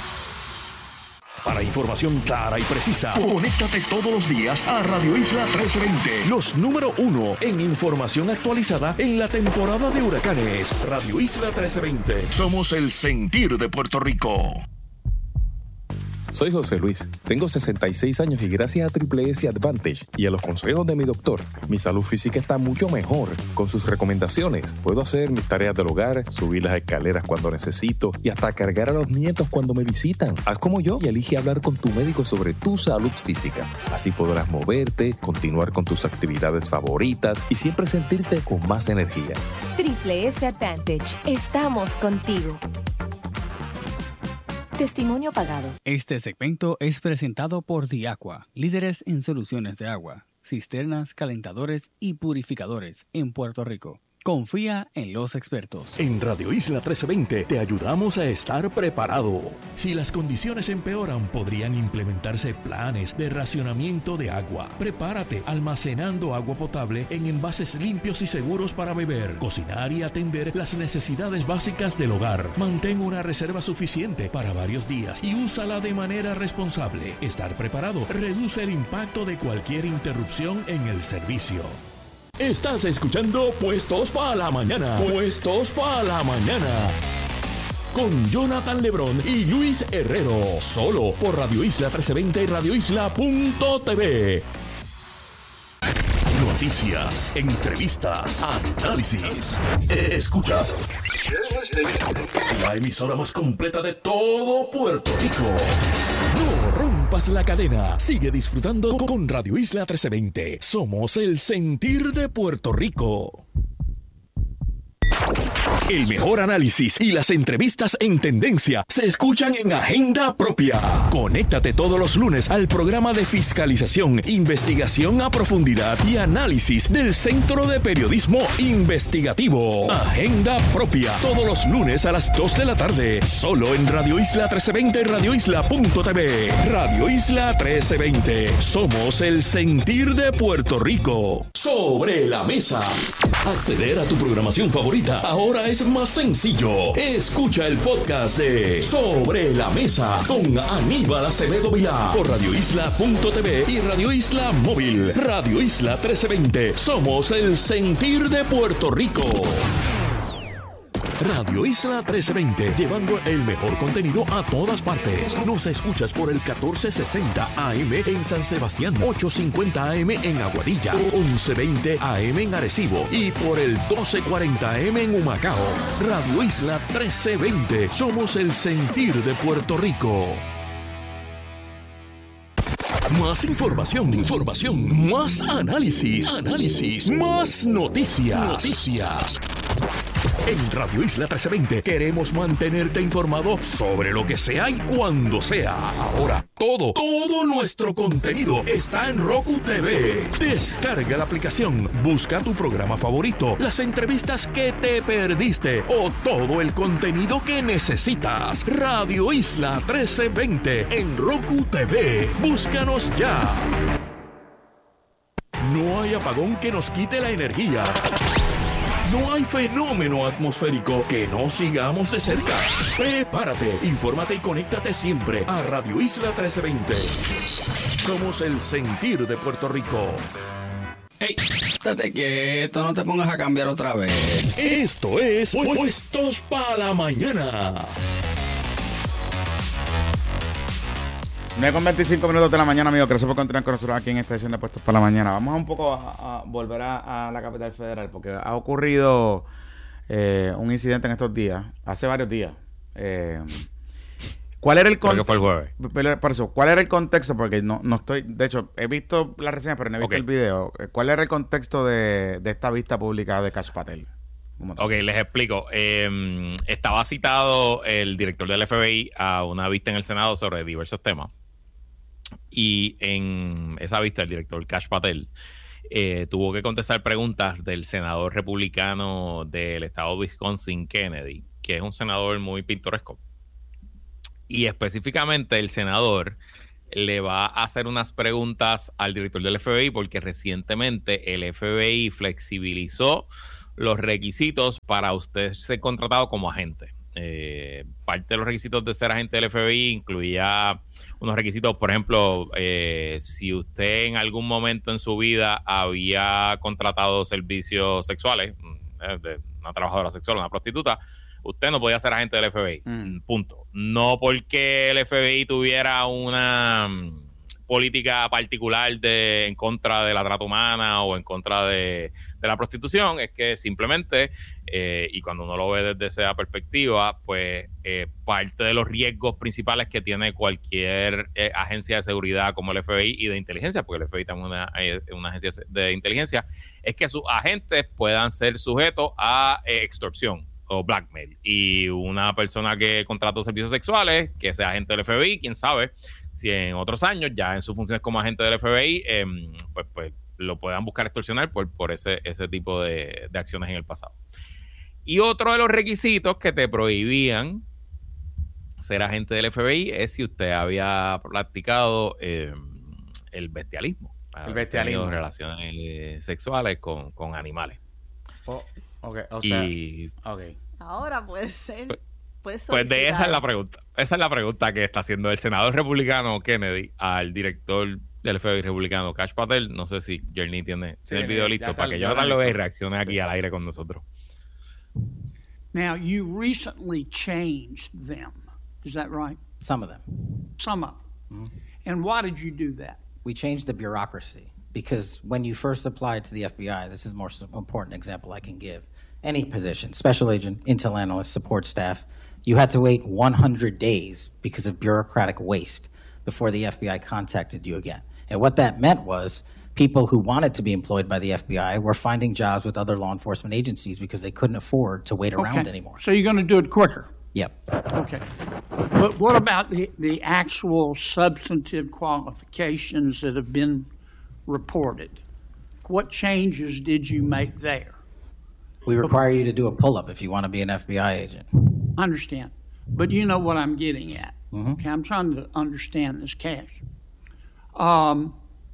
Para información clara y precisa, conéctate todos los días a Radio Isla trece veinte. Los número uno en información actualizada en la temporada de huracanes. Radio Isla trece veinte. Somos el sentir de Puerto Rico. Soy José Luis, tengo sesenta y seis años y gracias a Triple S Advantage y a los consejos de mi doctor, mi salud física está mucho mejor. Con sus recomendaciones, puedo hacer mis tareas del hogar, subir las escaleras cuando necesito y hasta cargar a los nietos cuando me visitan. Haz como yo y elige hablar con tu médico sobre tu salud física. Así podrás moverte, continuar con tus actividades favoritas y siempre sentirte con más energía. Triple S Advantage. Estamos contigo. Testimonio pagado. Este segmento es presentado por Diaqua, líderes en soluciones de agua, cisternas, calentadores y purificadores en Puerto Rico. Confía en los expertos. En Radio Isla trece veinte te ayudamos a estar preparado. Si las condiciones empeoran, podrían implementarse planes de racionamiento de agua. Prepárate almacenando agua potable en envases limpios y seguros para beber, cocinar y atender las necesidades básicas del hogar. Mantén una reserva suficiente para varios días y úsala de manera responsable. Estar preparado reduce el impacto de cualquier interrupción en el servicio. Estás escuchando Puestos para la Mañana. Puestos para la Mañana. Con Jonathan Lebrón y Luis Herrero. Solo por Radio Isla trece veinte y radio isla punto t v. Noticias, entrevistas, análisis. Escuchas la emisora más completa de todo Puerto Rico. No rompas la cadena. Sigue disfrutando con Radio Isla trece veinte. Somos el sentir de Puerto Rico. El mejor análisis y las entrevistas en tendencia se escuchan en Agenda Propia. Conéctate todos los lunes al programa de fiscalización, investigación a profundidad y análisis del Centro de Periodismo Investigativo. Agenda Propia, todos los lunes a las dos de la tarde, solo en Radio Isla trece veinte y radio isla punto t v. Radio Isla trece veinte, somos el sentir de Puerto Rico. Sobre la mesa. Acceder a tu programación favorita ahora es más sencillo. Escucha el podcast de Sobre la Mesa con Aníbal Acevedo Vilá por radio isla punto t v y Radio Isla Móvil. Radio Isla trece veinte. Somos el sentir de Puerto Rico. Radio Isla trece veinte, llevando el mejor contenido a todas partes. Nos escuchas por el catorce sesenta A M en San Sebastián, ochocientos cincuenta A M en Aguadilla, once veinte A M en Arecibo y por el doce cuarenta A M en Humacao. Radio Isla trece veinte, somos el sentir de Puerto Rico. Más información, información, más análisis, análisis, más noticias, noticias. En Radio Isla trece veinte queremos mantenerte informado sobre lo que sea y cuando sea. Ahora, todo, todo nuestro contenido está en Roku T V. Descarga la aplicación, busca tu programa favorito, las entrevistas que te perdiste o todo el contenido que necesitas. Radio Isla trece veinte en Roku T V. Búscanos ya. No hay apagón que nos quite la energía. No hay fenómeno atmosférico que no sigamos de cerca. Prepárate, infórmate y conéctate siempre a Radio Isla trece veinte. Somos el sentir de Puerto Rico. ¡Ey! Estate quieto, no te pongas a cambiar otra vez. Esto es Puestos para la Mañana. nueve con veinticinco minutos de la mañana, amigos. Gracias por continuar con nosotros aquí en esta edición de Puestos para la Mañana. Vamos a un poco a, a volver a, a la capital federal, porque ha ocurrido eh, un incidente en estos días, hace varios días. Eh, ¿Cuál era el contexto? Creo que fue el jueves. Por eso, ¿cuál era el contexto? Porque no, no estoy, de hecho, he visto la reseña, pero no he visto okay. el video. ¿Cuál era el contexto de, de esta vista pública de Kash Patel? Ok, les explico. Eh, estaba citado el director del F B I a una vista en el Senado sobre diversos temas. Y en esa vista el director Kash Patel eh, tuvo que contestar preguntas del senador republicano del estado de Wisconsin, Kennedy, que es un senador muy pintoresco. Y específicamente el senador le va a hacer unas preguntas al director del F B I porque recientemente el F B I flexibilizó los requisitos para usted ser contratado como agente. Eh, parte de los requisitos de ser agente del F B I incluía unos requisitos, por ejemplo, eh, si usted en algún momento en su vida había contratado servicios sexuales, eh, de una trabajadora sexual, una prostituta, usted no podía ser agente del F B I. Mm. Punto. No porque el F B I tuviera una um, política particular de, en contra de la trata humana o en contra de, de la prostitución, es que simplemente, eh, y cuando uno lo ve desde esa perspectiva, pues eh, parte de los riesgos principales que tiene cualquier eh, agencia de seguridad como el F B I y de inteligencia, porque el F B I también es una, eh, una agencia de inteligencia, es que sus agentes puedan ser sujetos a eh, extorsión o blackmail. Y una persona que contrató servicios sexuales, que sea agente del F B I, quién sabe si en otros años, ya en sus funciones como agente del F B I, eh, pues, pues lo puedan buscar extorsionar por, por ese, ese tipo de, de acciones en el pasado. Y otro de los requisitos que te prohibían ser agente del F B I es si usted había practicado eh, el bestialismo. El bestialismo. Tenido relaciones sexuales con, con animales. Oh. Okay, o sea, y okay. Ahora puede ser. Pues, puede pues de esa es la pregunta. Esa es la pregunta que está haciendo el senador republicano Kennedy al director del F B I republicano Kash Patel. No sé si Journey tiene, sí, tiene el video listo para que Jonathan lo vea y reaccione aquí sí. al aire con nosotros. Now, you recently changed them. Is that right? Some of them. Some of them. Mm-hmm. And why did you do that? We changed the bureaucracy. Because when you first applied to the F B I, this is the most important example I can give. Any position, special agent, intel analyst, support staff, you had to wait one hundred days because of bureaucratic waste before the F B I contacted you again. And what that meant was people who wanted to be employed by the F B I were finding jobs with other law enforcement agencies because they couldn't afford to wait around okay. anymore. So you're going to do it quicker? Yep. Okay. But what about the, the actual substantive qualifications that have been reported? What changes did you make there? We require you to do a pull-up if you want to be an F B I agent. I understand. But you know what I'm getting at. Mm-hmm. Okay, I'm trying to understand this cash. Um,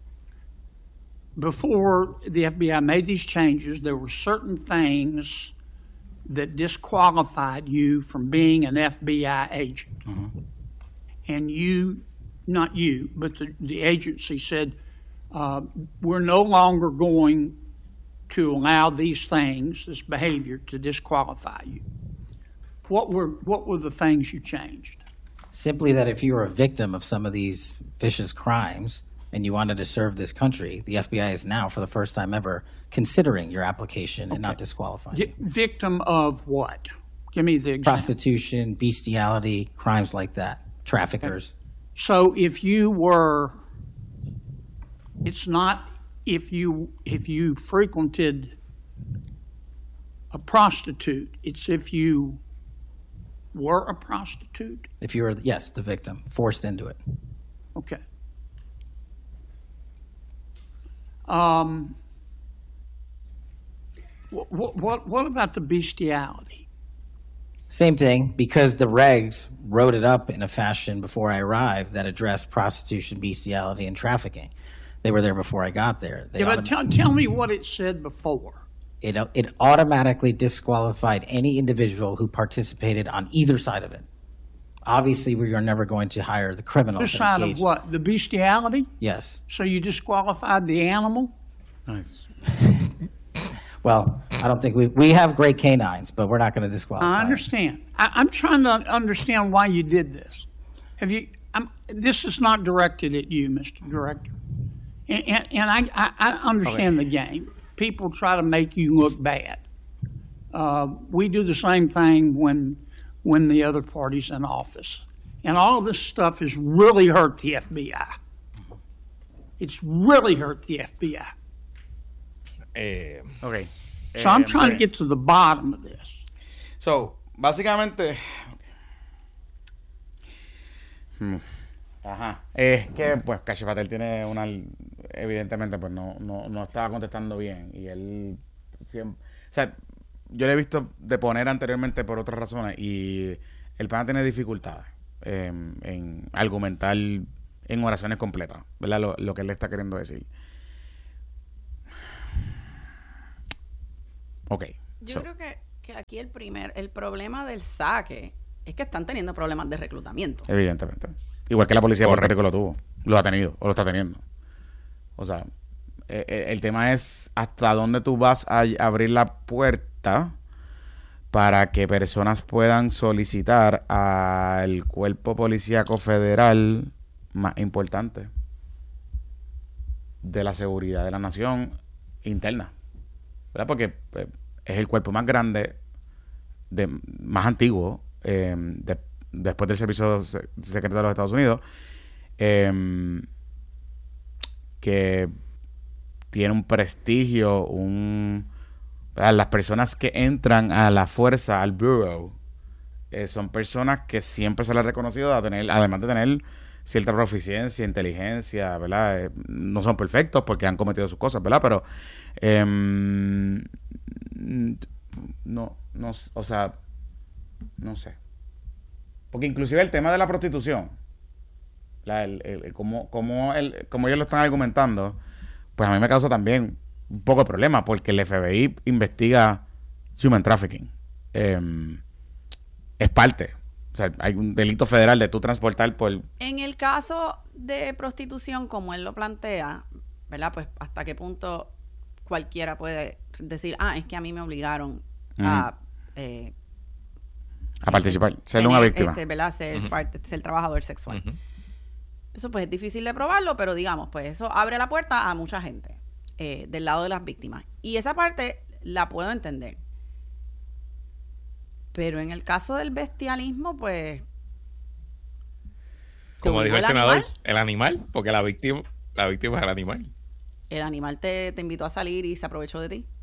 before the F B I made these changes, there were certain things that disqualified you from being an F B I agent. Mm-hmm. And you, not you, but the, the agency said, Uh, we're no longer going to allow these things, this behavior, to disqualify you. What were what were the things you changed? Simply that if you were a victim of some of these vicious crimes and you wanted to serve this country, the F B I is now, for the first time ever, considering your application okay. and not disqualifying G- you. Victim of what? Give me the example. Prostitution, bestiality, crimes like that, traffickers. Okay. So if you were... It's not if you if you frequented a prostitute. It's if you were a prostitute. If you were, yes, the victim, forced into it. Okay. Um. What what what about the bestiality? Same thing, because the regs wrote it up in a fashion before I arrived that addressed prostitution, bestiality, and trafficking. They were there before I got there. They yeah, but autom- tell, tell me what it said before. It, it automatically disqualified any individual who participated on either side of it. Obviously, we are never going to hire the criminals. The side of what? The bestiality? Yes. So you disqualified the animal? Nice. Well, I don't think we we have great canines, but we're not going to disqualify. I understand. I, I'm trying to understand why you did this. Have you? I'm, this is not directed at you, Mister Director. And, and, and I, I, I understand okay. the game. People try to make you look bad. Uh, we do the same thing when when the other party's in office. And all of this stuff has really hurt the F B I. It's really hurt the F B I. Eh, okay. So eh, I'm trying okay. to get to the bottom of this. So, básicamente... Hmm. Ajá. Es que, pues, Kash Patel tiene una... Evidentemente, pues, no, no, no estaba contestando bien. Y él siempre... O sea, yo le he visto deponer anteriormente por otras razones y el pana tiene dificultades eh, en argumentar en oraciones completas, ¿verdad? Lo, lo que él le está queriendo decir. Ok. Yo so. creo que, que aquí el primer, el problema del saque es que están teniendo problemas de reclutamiento. Evidentemente. Igual que la policía de Puerto Rico lo tuvo, lo ha tenido, o lo está teniendo. O sea, eh, el tema es hasta dónde tú vas a abrir la puerta para que personas puedan solicitar al cuerpo policíaco federal más importante de la seguridad de la nación interna, ¿verdad? Porque pues, es el cuerpo más grande, de, más antiguo, eh, de, después del Servicio Secreto de los Estados Unidos, eh, que tiene un prestigio, un ¿verdad? Las personas que entran a la fuerza, al bureau, eh, son personas que siempre se les ha reconocido a tener, además de tener cierta proficiencia, inteligencia, ¿verdad? Eh, no son perfectos porque han cometido sus cosas, ¿verdad? Pero eh, no, no, o sea, no sé. Porque inclusive el tema de la prostitución, la, el, el, el, como, como, el, como ellos lo están argumentando, pues a mí me causa también un poco de problema porque el F B I investiga human trafficking. Eh, es parte. O sea, hay un delito federal de tú transportar por... En el caso de prostitución, como él lo plantea, ¿verdad? Pues hasta qué punto cualquiera puede decir, ah, es que a mí me obligaron uh-huh. a... Eh, a participar, ser tener, una víctima. Este, ¿verdad? Ser, uh-huh. parte, ser trabajador sexual. Uh-huh. Eso pues es difícil de probarlo, pero digamos, pues eso abre la puerta a mucha gente eh, del lado de las víctimas. Y esa parte la puedo entender. Pero en el caso del bestialismo, pues... Como dijo el, el senador, animal? el animal, porque la víctima, la víctima es el animal. El animal te, te invitó a salir y se aprovechó de ti.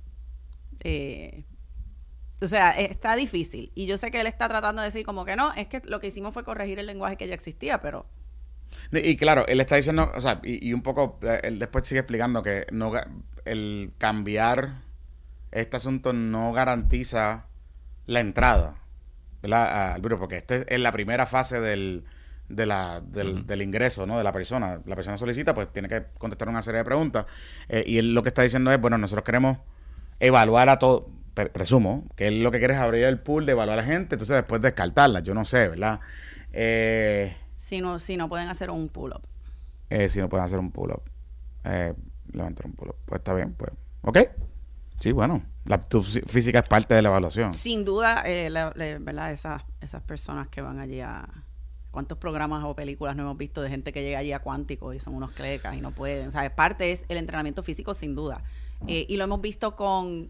Eh, o sea, está difícil. Y yo sé que él está tratando de decir como que no, es que lo que hicimos fue corregir el lenguaje que ya existía, pero... Y claro, él está diciendo, o sea, y, y un poco, él después sigue explicando que no el cambiar este asunto no garantiza la entrada, ¿verdad? Al bureau, porque esta es la primera fase del, de la, del, uh-huh. del ingreso, ¿no? De la persona. La persona solicita, pues tiene que contestar una serie de preguntas. Eh, y él lo que está diciendo es, bueno, nosotros queremos evaluar a todo, presumo, que él lo que quiere es abrir el pool de evaluar a la gente, entonces después descartarla. Yo no sé, ¿verdad? Eh, si no, si no pueden hacer un pull-up. Eh, si no pueden hacer un pull-up. Eh, levantar un pull-up. Pues está bien, pues. ¿Ok? Sí, bueno, la tu física es parte de la evaluación. Sin duda, eh, la, la, ¿verdad? Esas, esas personas que van allí a... ¿Cuántos programas o películas no hemos visto de gente que llega allí a Cuántico y son unos clecas y no pueden? O sea, parte es el entrenamiento físico, sin duda. Eh, y lo hemos visto con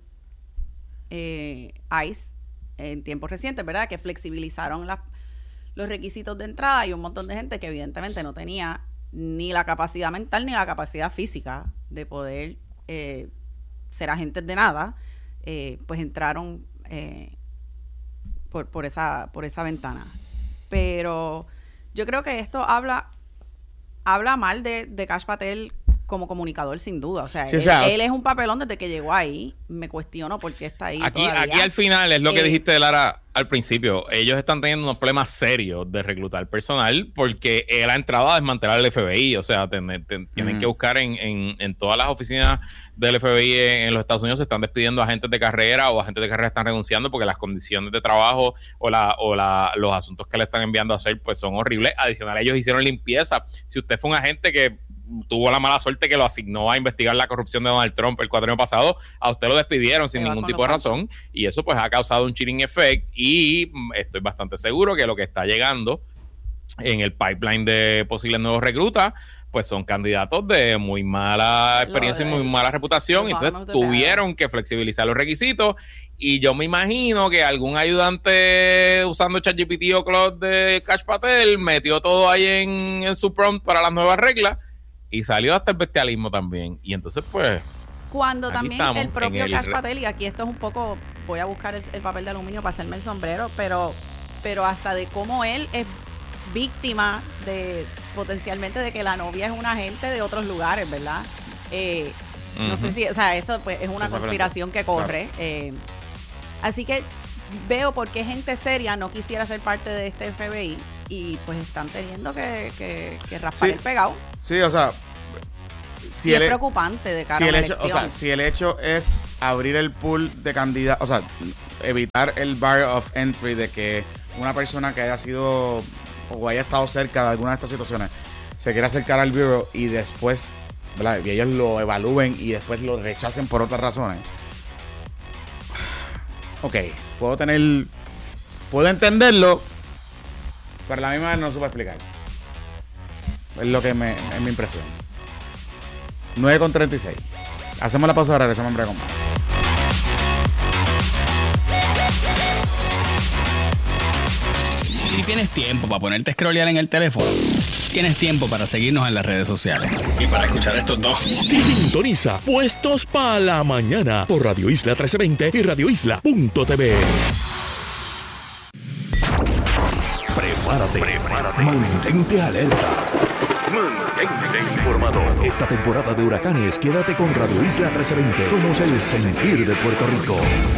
eh, ICE en tiempos recientes, ¿verdad? Que flexibilizaron la, los requisitos de entrada y un montón de gente que evidentemente no tenía ni la capacidad mental ni la capacidad física de poder... Eh, ser agentes de nada, eh, pues entraron eh, por, por esa por esa ventana. Pero yo creo que esto habla habla mal de, de Kash Patel como comunicador, sin duda. O sea, sí, él, o sea, él es un papelón desde que llegó ahí. Me cuestiono por qué está ahí Aquí, todavía. aquí al final es lo que eh, dijiste, Lara, al principio. Ellos están teniendo unos problemas serios de reclutar personal porque él ha entrado a desmantelar el F B I. O sea, ten, ten, tienen mm. que buscar en, en, en todas las oficinas del F B I en, en los Estados Unidos. Se están despidiendo agentes de carrera o agentes de carrera están renunciando porque las condiciones de trabajo o, la, o la, los asuntos que le están enviando a hacer pues son horribles. Adicional, ellos hicieron limpieza. Si usted fue un agente que tuvo la mala suerte que lo asignó a investigar la corrupción de Donald Trump el cuatrimestre pasado, a usted lo despidieron sin ningún tipo de razón y eso pues ha causado un chilling effect y estoy bastante seguro que lo que está llegando en el pipeline de posibles nuevos reclutas pues son candidatos de muy mala experiencia y muy mala reputación, entonces tuvieron que flexibilizar los requisitos y yo me imagino que algún ayudante usando ChatGPT o Claude de Kash Patel metió todo ahí en, en su prompt para las nuevas reglas y salió hasta el bestialismo también. Y entonces, pues... Cuando también el propio el... Kash Patel, y aquí esto es un poco... Voy a buscar el, el papel de aluminio para hacerme el sombrero, pero, pero hasta de cómo él es víctima de potencialmente de que la novia es un agente de otros lugares, ¿verdad? Eh, uh-huh. No sé si... O sea, eso pues es una conspiración que corre. Claro. Eh, Así que veo por qué gente seria no quisiera ser parte de este F B I y pues están teniendo que, que, que raspar Sí. el pegado. Sí, o sea, si y es el, preocupante de cara si a el una hecho, o elección. sea, si el hecho es abrir el pool de candidatos, o sea, evitar el bar of entry de que una persona que haya sido o haya estado cerca de alguna de estas situaciones se quiera acercar al bureau y después, ¿verdad? Y ellos lo evalúen y después lo rechacen por otras razones. Ok, puedo tener, puedo entenderlo, pero a la misma vez no lo supo explicar. Es lo que me, es mi impresión. nueve con treinta y seis. Hacemos la pausa ahora, regresamos en breve con más. Si tienes tiempo para ponerte a scrollear en el teléfono, tienes tiempo para seguirnos en las redes sociales. Y para escuchar estos dos. Sintoniza Puestos para la Mañana por Radio Isla trece veinte y radio isla punto t v. Prepárate, prepárate. Mantente alerta. Mantente informado. Esta temporada de huracanes, quédate con Radio Isla trece veinte. Somos el sentir de Puerto Rico.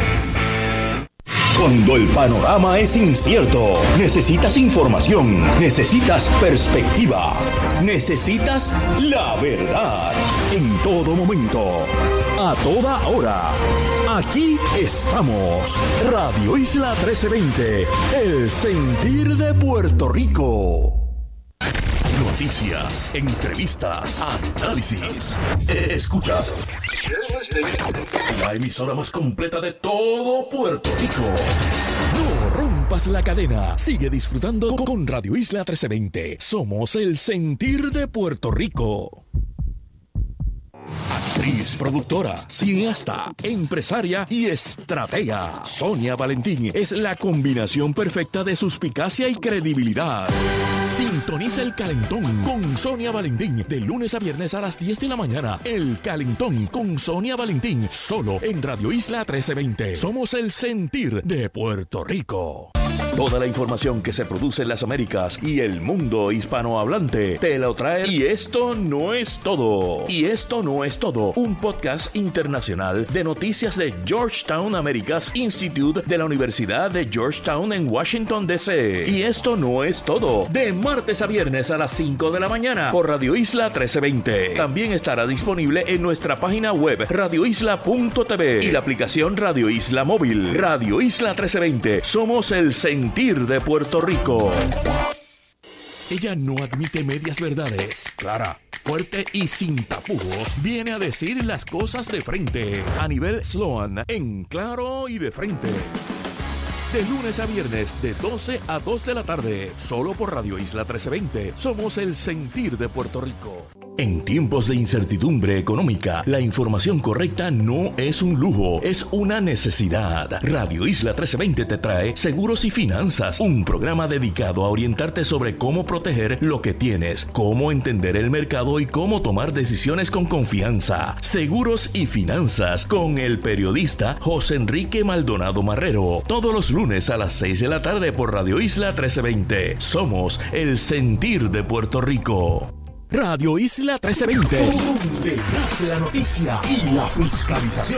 Cuando el panorama es incierto, necesitas información, necesitas perspectiva, necesitas la verdad. En todo momento, a toda hora. Aquí estamos. Radio Isla trece veinte, el sentir de Puerto Rico. Noticias, entrevistas, análisis. Escuchas la emisora más completa de todo Puerto Rico. No rompas la cadena. Sigue disfrutando con Radio Isla trece veinte. Somos el sentir de Puerto Rico. Actriz, productora, cineasta, empresaria y estratega. Sonia Valentín es la combinación perfecta de suspicacia y credibilidad. Sintoniza El Calentón con Sonia Valentín de lunes a viernes a las diez de la mañana. El Calentón con Sonia Valentín, solo en Radio Isla trece veinte. Somos el sentir de Puerto Rico. Toda la información que se produce en las Américas y el mundo hispanohablante te lo trae. Y esto no es todo. Y esto no es todo. Un podcast internacional de noticias de Georgetown Americas Institute de la Universidad de Georgetown en Washington, D C. Y esto no es todo. De martes a viernes a las cinco de la mañana por Radio Isla trece veinte. También estará disponible en nuestra página web radio isla punto t v y la aplicación Radio Isla Móvil. Radio Isla trece veinte. Somos el sentir de Puerto Rico. Ella no admite medias verdades. Clara, fuerte y sin tapujos, viene a decir las cosas de frente. A nivel Sloan, en claro y de frente. De lunes a viernes, de doce a dos de la tarde, solo por Radio Isla trece veinte. Somos el sentir de Puerto Rico. En tiempos de incertidumbre económica, la información correcta no es un lujo, es una necesidad. Radio Isla trece veinte te trae Seguros y Finanzas, un programa dedicado a orientarte sobre cómo proteger lo que tienes, cómo entender el mercado y cómo tomar decisiones con confianza. Seguros y Finanzas con el periodista José Enrique Maldonado Marrero, todos los lunes a las seis de la tarde por Radio Isla trece veinte. Somos el sentir de Puerto Rico. Radio Isla trece veinte, donde nace la noticia y la fiscalización.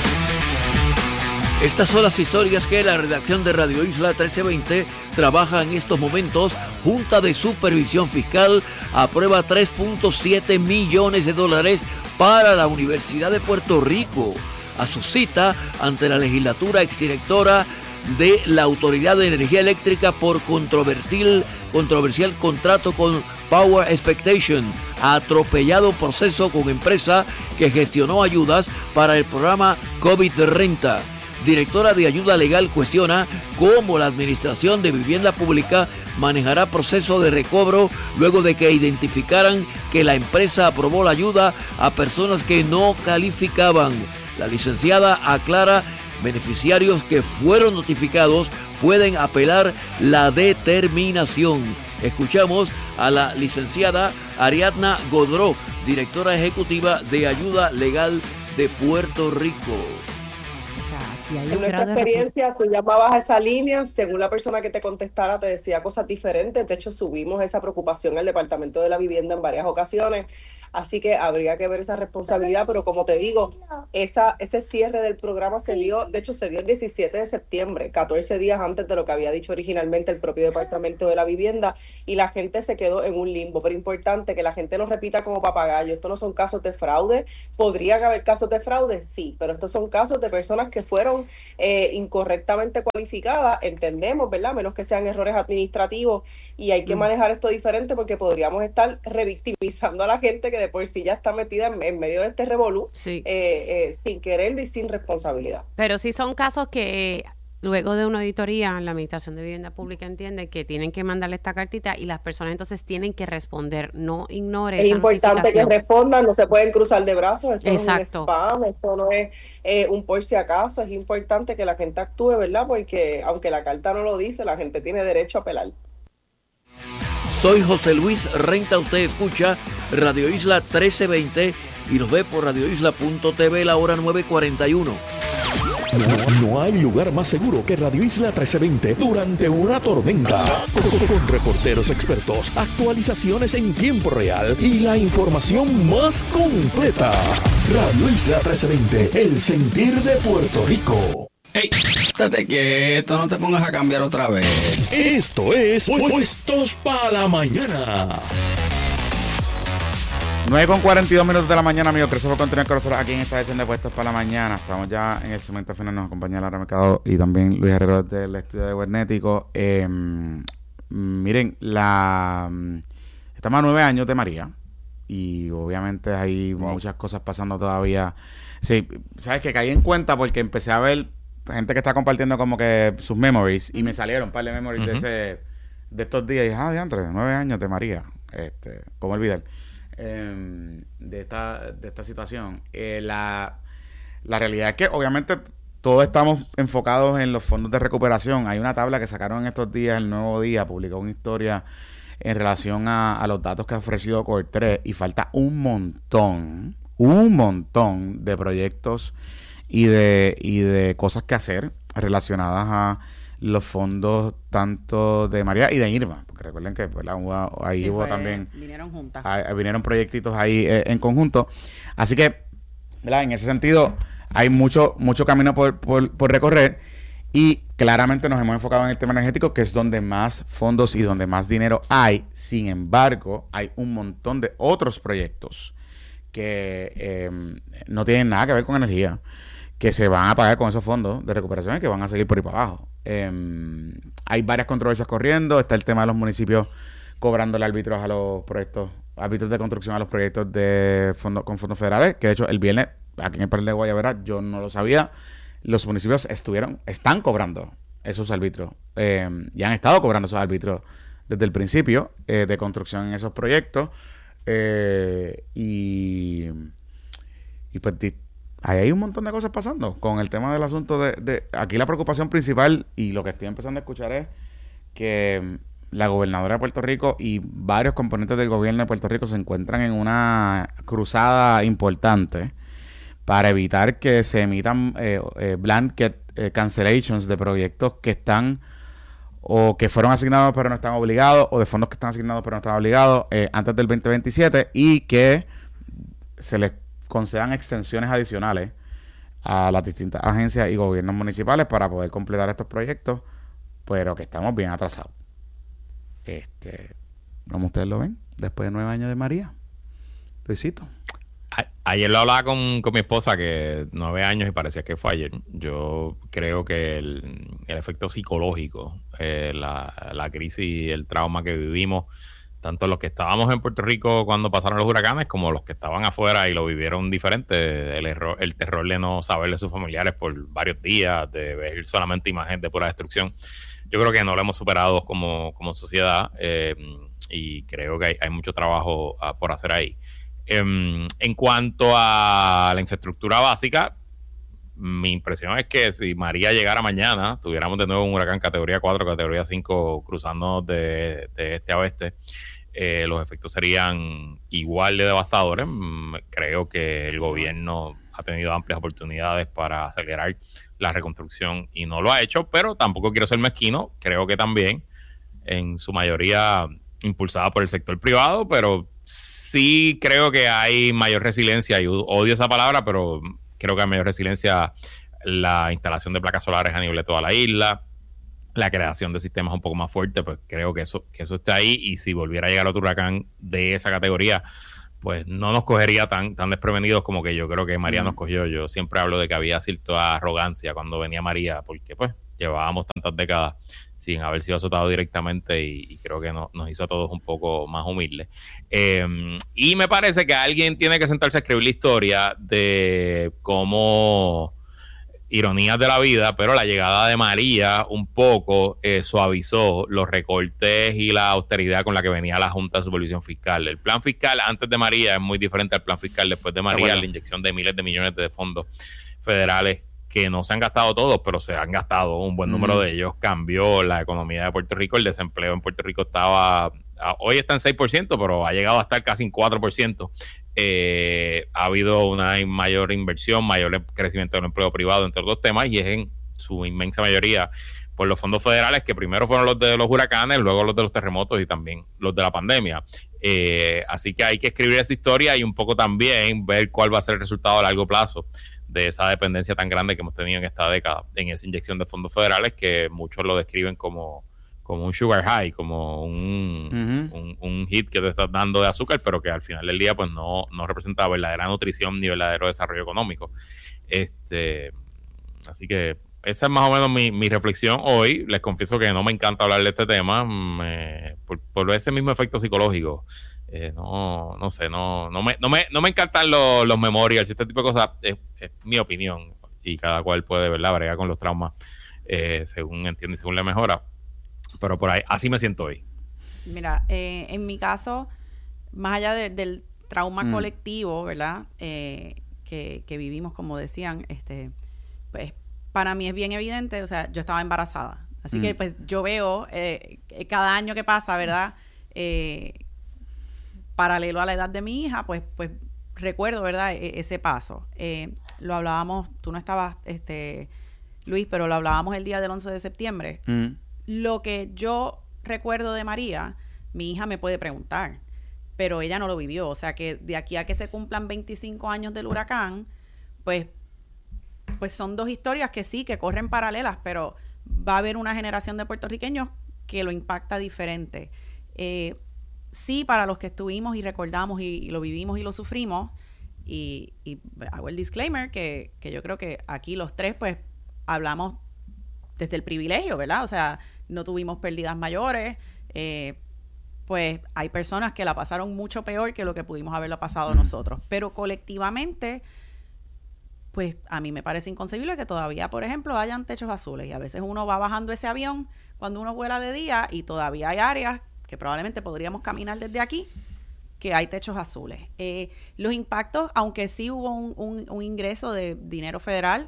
Estas son las historias que la redacción de Radio Isla trece veinte trabaja en estos momentos. Junta de Supervisión Fiscal aprueba tres punto siete millones de dólares para la Universidad de Puerto Rico. A su cita ante la legislatura exdirectora de la Autoridad de Energía Eléctrica por controversial, controversial contrato con Power Expectation, atropellado proceso con empresa que gestionó ayudas para el programa COVID Renta. Directora de Ayuda Legal cuestiona cómo la Administración de Vivienda Pública manejará proceso de recobro luego de que identificaran que la empresa aprobó la ayuda a personas que no calificaban. La licenciada aclara: beneficiarios que fueron notificados pueden apelar la determinación. Escuchamos a la licenciada Ariadna Godró, directora ejecutiva de Ayuda Legal de Puerto Rico. O sea, si hay En un nuestra grado de experiencia, tú llamabas a esa línea, según la persona que te contestara te decía cosas diferentes. De hecho, subimos esa preocupación al Departamento de la Vivienda en varias ocasiones. Así que habría que ver esa responsabilidad, pero como te digo, esa, ese cierre del programa se dio, de hecho se dio el diecisiete de septiembre, catorce días antes de lo que había dicho originalmente el propio Departamento de la Vivienda, y la gente se quedó en un limbo. Pero importante que la gente no repita como papagayo, estos no son casos de fraude. ¿Podrían haber casos de fraude? Sí, pero estos son casos de personas que fueron eh, incorrectamente cualificadas, entendemos, ¿verdad? Menos que sean errores administrativos, y hay que mm. manejar esto diferente, porque podríamos estar revictimizando a la gente que de por sí ya está metida en, en medio de este revolú, sí. eh, eh, sin quererlo y sin responsabilidad. Pero sí son casos que luego de una auditoría, la Administración de Vivienda Pública entiende que tienen que mandarle esta cartita y las personas entonces tienen que responder. No ignore Es esa importante que respondan, no se pueden cruzar de brazos, esto Exacto. no es un spam, esto no es eh, un por si acaso, es importante que la gente actúe, ¿verdad? Porque aunque la carta no lo dice, la gente tiene derecho a apelar. Soy José Luis Renta, usted escucha Radio Isla trece veinte y nos ve por radio isla punto t v la hora nueve cuarenta y uno. No, no hay lugar más seguro que Radio Isla trece veinte durante una tormenta. Con, con reporteros expertos, actualizaciones en tiempo real y la información más completa. Radio Isla trece veinte, el sentir de Puerto Rico. ¡Ey! Estate quieto, no te pongas a cambiar otra vez. Esto es Puestos para la Mañana. nueve con cuarenta y dos minutos de la mañana, amigos. Gracias por continuar con nosotros aquí en esta edición de Puestos para la Mañana. Estamos ya en el segmento final. Nos acompaña Lara Mercado y también Luis Herrero del estudio de Guernético. Eh, miren, la estamos a nueve años de María. Y obviamente hay wow. muchas cosas pasando todavía. Sí, sabes que caí en cuenta porque empecé a ver gente que está compartiendo como que sus memories y me salieron un par de memories uh-huh. de ese de estos días y dije, ah, diantre, nueve años de María, este, cómo olvidar eh, de esta de esta situación. Eh, la, la realidad es que obviamente todos estamos enfocados en los fondos de recuperación. Hay una tabla que sacaron en estos días, el Nuevo Día publicó una historia en relación a, a los datos que ha ofrecido COR3y falta un montón, un montón de proyectos y de y de cosas que hacer relacionadas a los fondos tanto de María y de Irma, porque recuerden que pues, la, ahí sí, hubo fue, también vinieron juntas, ahí, vinieron proyectitos ahí eh, en conjunto, así que ¿verdad? En ese sentido hay mucho mucho camino por, por, por recorrer y claramente nos hemos enfocado en el tema energético, que es donde más fondos y donde más dinero hay. Sin embargo, hay un montón de otros proyectos que eh, no tienen nada que ver con energía, que se van a pagar con esos fondos de recuperación y que van a seguir por ahí para abajo. Eh, hay varias controversias corriendo. Está el tema de los municipios cobrándole árbitros a los proyectos, árbitros de construcción a los proyectos de fondo, con fondos federales, que de hecho el viernes, aquí en el Parque de Guayabera, yo no lo sabía, los municipios estuvieron, están cobrando esos árbitros. Eh, y han estado cobrando esos árbitros desde el principio eh, de construcción en esos proyectos. Eh, y, y pues di, ahí hay un montón de cosas pasando con el tema del asunto de, de aquí la preocupación principal y lo que estoy empezando a escuchar es que la gobernadora de Puerto Rico y varios componentes del gobierno de Puerto Rico se encuentran en una cruzada importante para evitar que se emitan eh, eh, blanket eh, cancellations de proyectos que están o que fueron asignados pero no están obligados, o de fondos que están asignados pero no están obligados eh, antes del veinte veintisiete, y que se les concedan extensiones adicionales a las distintas agencias y gobiernos municipales para poder completar estos proyectos, pero que estamos bien atrasados. Este, ¿cómo ustedes lo ven? Después de nueve años de María. Luisito. A- ayer lo hablaba con, con mi esposa, que nueve años y parecía que fue ayer. Yo creo que el, el efecto psicológico, eh, la, la crisis y el trauma que vivimos, tanto los que estábamos en Puerto Rico cuando pasaron los huracanes, como los que estaban afuera y lo vivieron diferente, el error, el terror de no saber de sus familiares por varios días, de ver solamente imagen de pura destrucción. Yo creo que no lo hemos superado como, como sociedad, eh, y creo que hay, hay mucho trabajo uh, por hacer ahí. Um, en cuanto a la infraestructura básica, mi impresión es que si María llegara mañana, tuviéramos de nuevo un huracán categoría cuatro, categoría cinco cruzando de, de este a oeste, eh, los efectos serían igual de devastadores. Mm, creo que el gobierno ha tenido amplias oportunidades para acelerar la reconstrucción y no lo ha hecho, pero tampoco quiero ser mezquino, creo que también en su mayoría impulsada por el sector privado, pero sí creo que hay mayor resiliencia, y odio esa palabra, pero creo que hay mayor resiliencia la instalación de placas solares a nivel de toda la isla, la creación de sistemas un poco más fuertes, pues creo que eso, que eso está ahí, y si volviera a llegar otro huracán de esa categoría, pues no nos cogería tan, tan desprevenidos como que yo creo que María mm. nos cogió. Yo siempre hablo de que había cierta arrogancia cuando venía María, porque pues llevábamos tantas décadas sin haber sido azotado directamente, y, y creo que no, nos hizo a todos un poco más humildes. Eh, y me parece que alguien tiene que sentarse a escribir la historia de cómo, ironías de la vida, pero la llegada de María un poco eh, suavizó los recortes y la austeridad con la que venía la Junta de Supervisión Fiscal. El plan fiscal antes de María es muy diferente al plan fiscal después de María, bueno. La inyección de miles de millones de fondos federales que no se han gastado todos, pero se han gastado un buen número mm. de ellos, cambió la economía de Puerto Rico. El desempleo en Puerto Rico estaba, hoy está en seis por ciento, pero ha llegado a estar casi en cuatro por ciento. Eh, ha habido una mayor inversión, mayor crecimiento del empleo privado, entre otros temas, y es en su inmensa mayoría por los fondos federales, que primero fueron los de los huracanes, luego los de los terremotos y también los de la pandemia. Eh, así que hay que escribir esa historia y un poco también ver cuál va a ser el resultado a largo plazo de esa dependencia tan grande que hemos tenido en esta década, en esa inyección de fondos federales, que muchos lo describen como, como un sugar high, como un, uh-huh. un, un hit que te estás dando de azúcar, pero que al final del día pues no, no representa verdadera nutrición ni verdadero desarrollo económico. Este, así que esa es más o menos mi, mi reflexión hoy. Les confieso que no me encanta hablar de este tema, me, por, por ese mismo efecto psicológico. Eh, no, no sé, no, no me, no me, no me encantan los, los memorials, este tipo de cosas. Es, es mi opinión, y cada cual puede, ¿verdad?, bregar con los traumas eh, según entiende y según le mejora. Pero por ahí, así me siento hoy. Mira, eh, en mi caso, más allá de, del trauma mm. colectivo, ¿verdad?, eh, que, que vivimos, como decían, este, pues para mí es bien evidente. O sea, yo estaba embarazada, así mm. que pues yo veo eh, cada año que pasa, ¿verdad?, eh, paralelo a la edad de mi hija, pues, pues recuerdo, ¿verdad?, e- ese paso. Eh, lo hablábamos, tú no estabas, este, Luis, pero lo hablábamos el día del once de septiembre. Mm. Lo que yo recuerdo de María, mi hija me puede preguntar, pero ella no lo vivió. O sea que de aquí a que se cumplan veinticinco años del huracán, pues, pues son dos historias que sí, que corren paralelas, pero va a haber una generación de puertorriqueños que lo impacta diferente. Eh, Sí, para los que estuvimos y recordamos y, y lo vivimos y lo sufrimos, y, y hago el disclaimer que, que yo creo que aquí los tres pues hablamos desde el privilegio, ¿verdad? O sea, no tuvimos pérdidas mayores, eh, pues hay personas que la pasaron mucho peor que lo que pudimos haberlo pasado mm. nosotros, pero colectivamente, pues a mí me parece inconcebible que todavía, por ejemplo, hayan techos azules, y a veces uno va bajando ese avión cuando uno vuela de día y todavía hay áreas que probablemente podríamos caminar desde aquí, que hay techos azules. Eh, los impactos, aunque sí hubo un, un, un ingreso de dinero federal,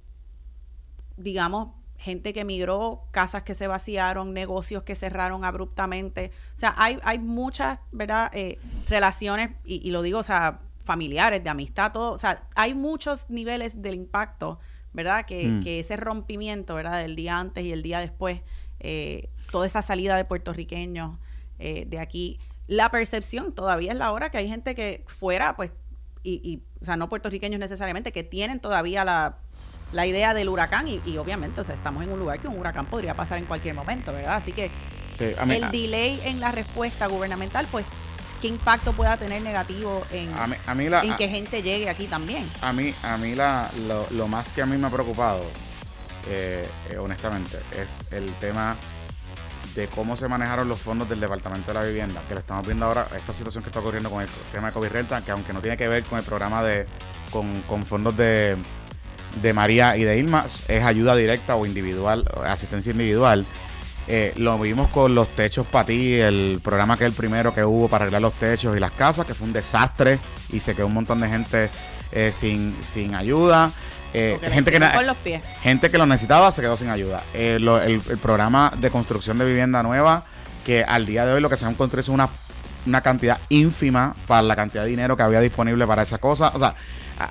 digamos, gente que emigró, casas que se vaciaron, negocios que cerraron abruptamente. O sea, hay, hay muchas, ¿verdad?, eh, relaciones, y, y lo digo, o sea, familiares, de amistad, todo. O sea, hay muchos niveles del impacto, ¿verdad?, que, mm. que ese rompimiento, ¿verdad?, del día antes y el día después, eh, toda esa salida de puertorriqueños eh, de aquí, la percepción todavía es la hora que hay gente que fuera, pues, y, y o sea, no puertorriqueños necesariamente, que tienen todavía la, la idea del huracán, y, y obviamente, o sea, estamos en un lugar que un huracán podría pasar en cualquier momento, ¿verdad? Así que sí, a mí, el a, delay en la respuesta gubernamental, pues, ¿qué impacto pueda tener negativo en, a mí, a mí la, en que a, gente llegue aquí también? A mí, a mí la, lo, lo más que a mí me ha preocupado, eh, eh, honestamente, es el tema de cómo se manejaron los fondos del Departamento de la Vivienda, que lo estamos viendo ahora, esta situación que está ocurriendo con el tema de COVID renta, que aunque no tiene que ver con el programa de con, con fondos de, de María y de Irma, es ayuda directa o individual, asistencia individual. Eh, lo vimos con los techos para ti, el programa que es el primero que hubo para arreglar los techos y las casas, que fue un desastre y se quedó un montón de gente eh, sin, sin ayuda. Eh, gente, que na- los pies. gente que lo necesitaba se quedó sin ayuda. Eh, lo, el, el programa de construcción de vivienda nueva, que al día de hoy lo que se han construido es una, una cantidad ínfima para la cantidad de dinero que había disponible para esa cosa. O sea,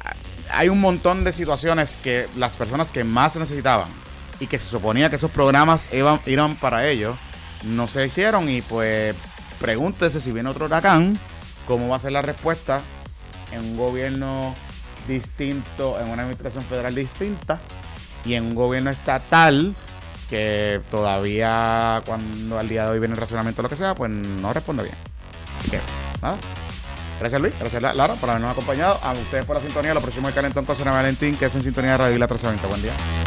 hay un montón de situaciones que las personas que más necesitaban y que se suponía que esos programas iban, iban para ellos, no se hicieron. Y pues pregúntese si viene otro huracán, cómo va a ser la respuesta en un gobierno distinto, en una administración federal distinta y en un gobierno estatal que todavía, cuando al día de hoy viene el razonamiento o lo que sea, pues no responde bien. Así que, nada. Gracias, Luis. Gracias, Lara, por habernos acompañado. A ustedes por la sintonía. Lo próximo es Calentón con Sonia Valentín, que es en sintonía de Radio Isla trescientos veinte. Buen día.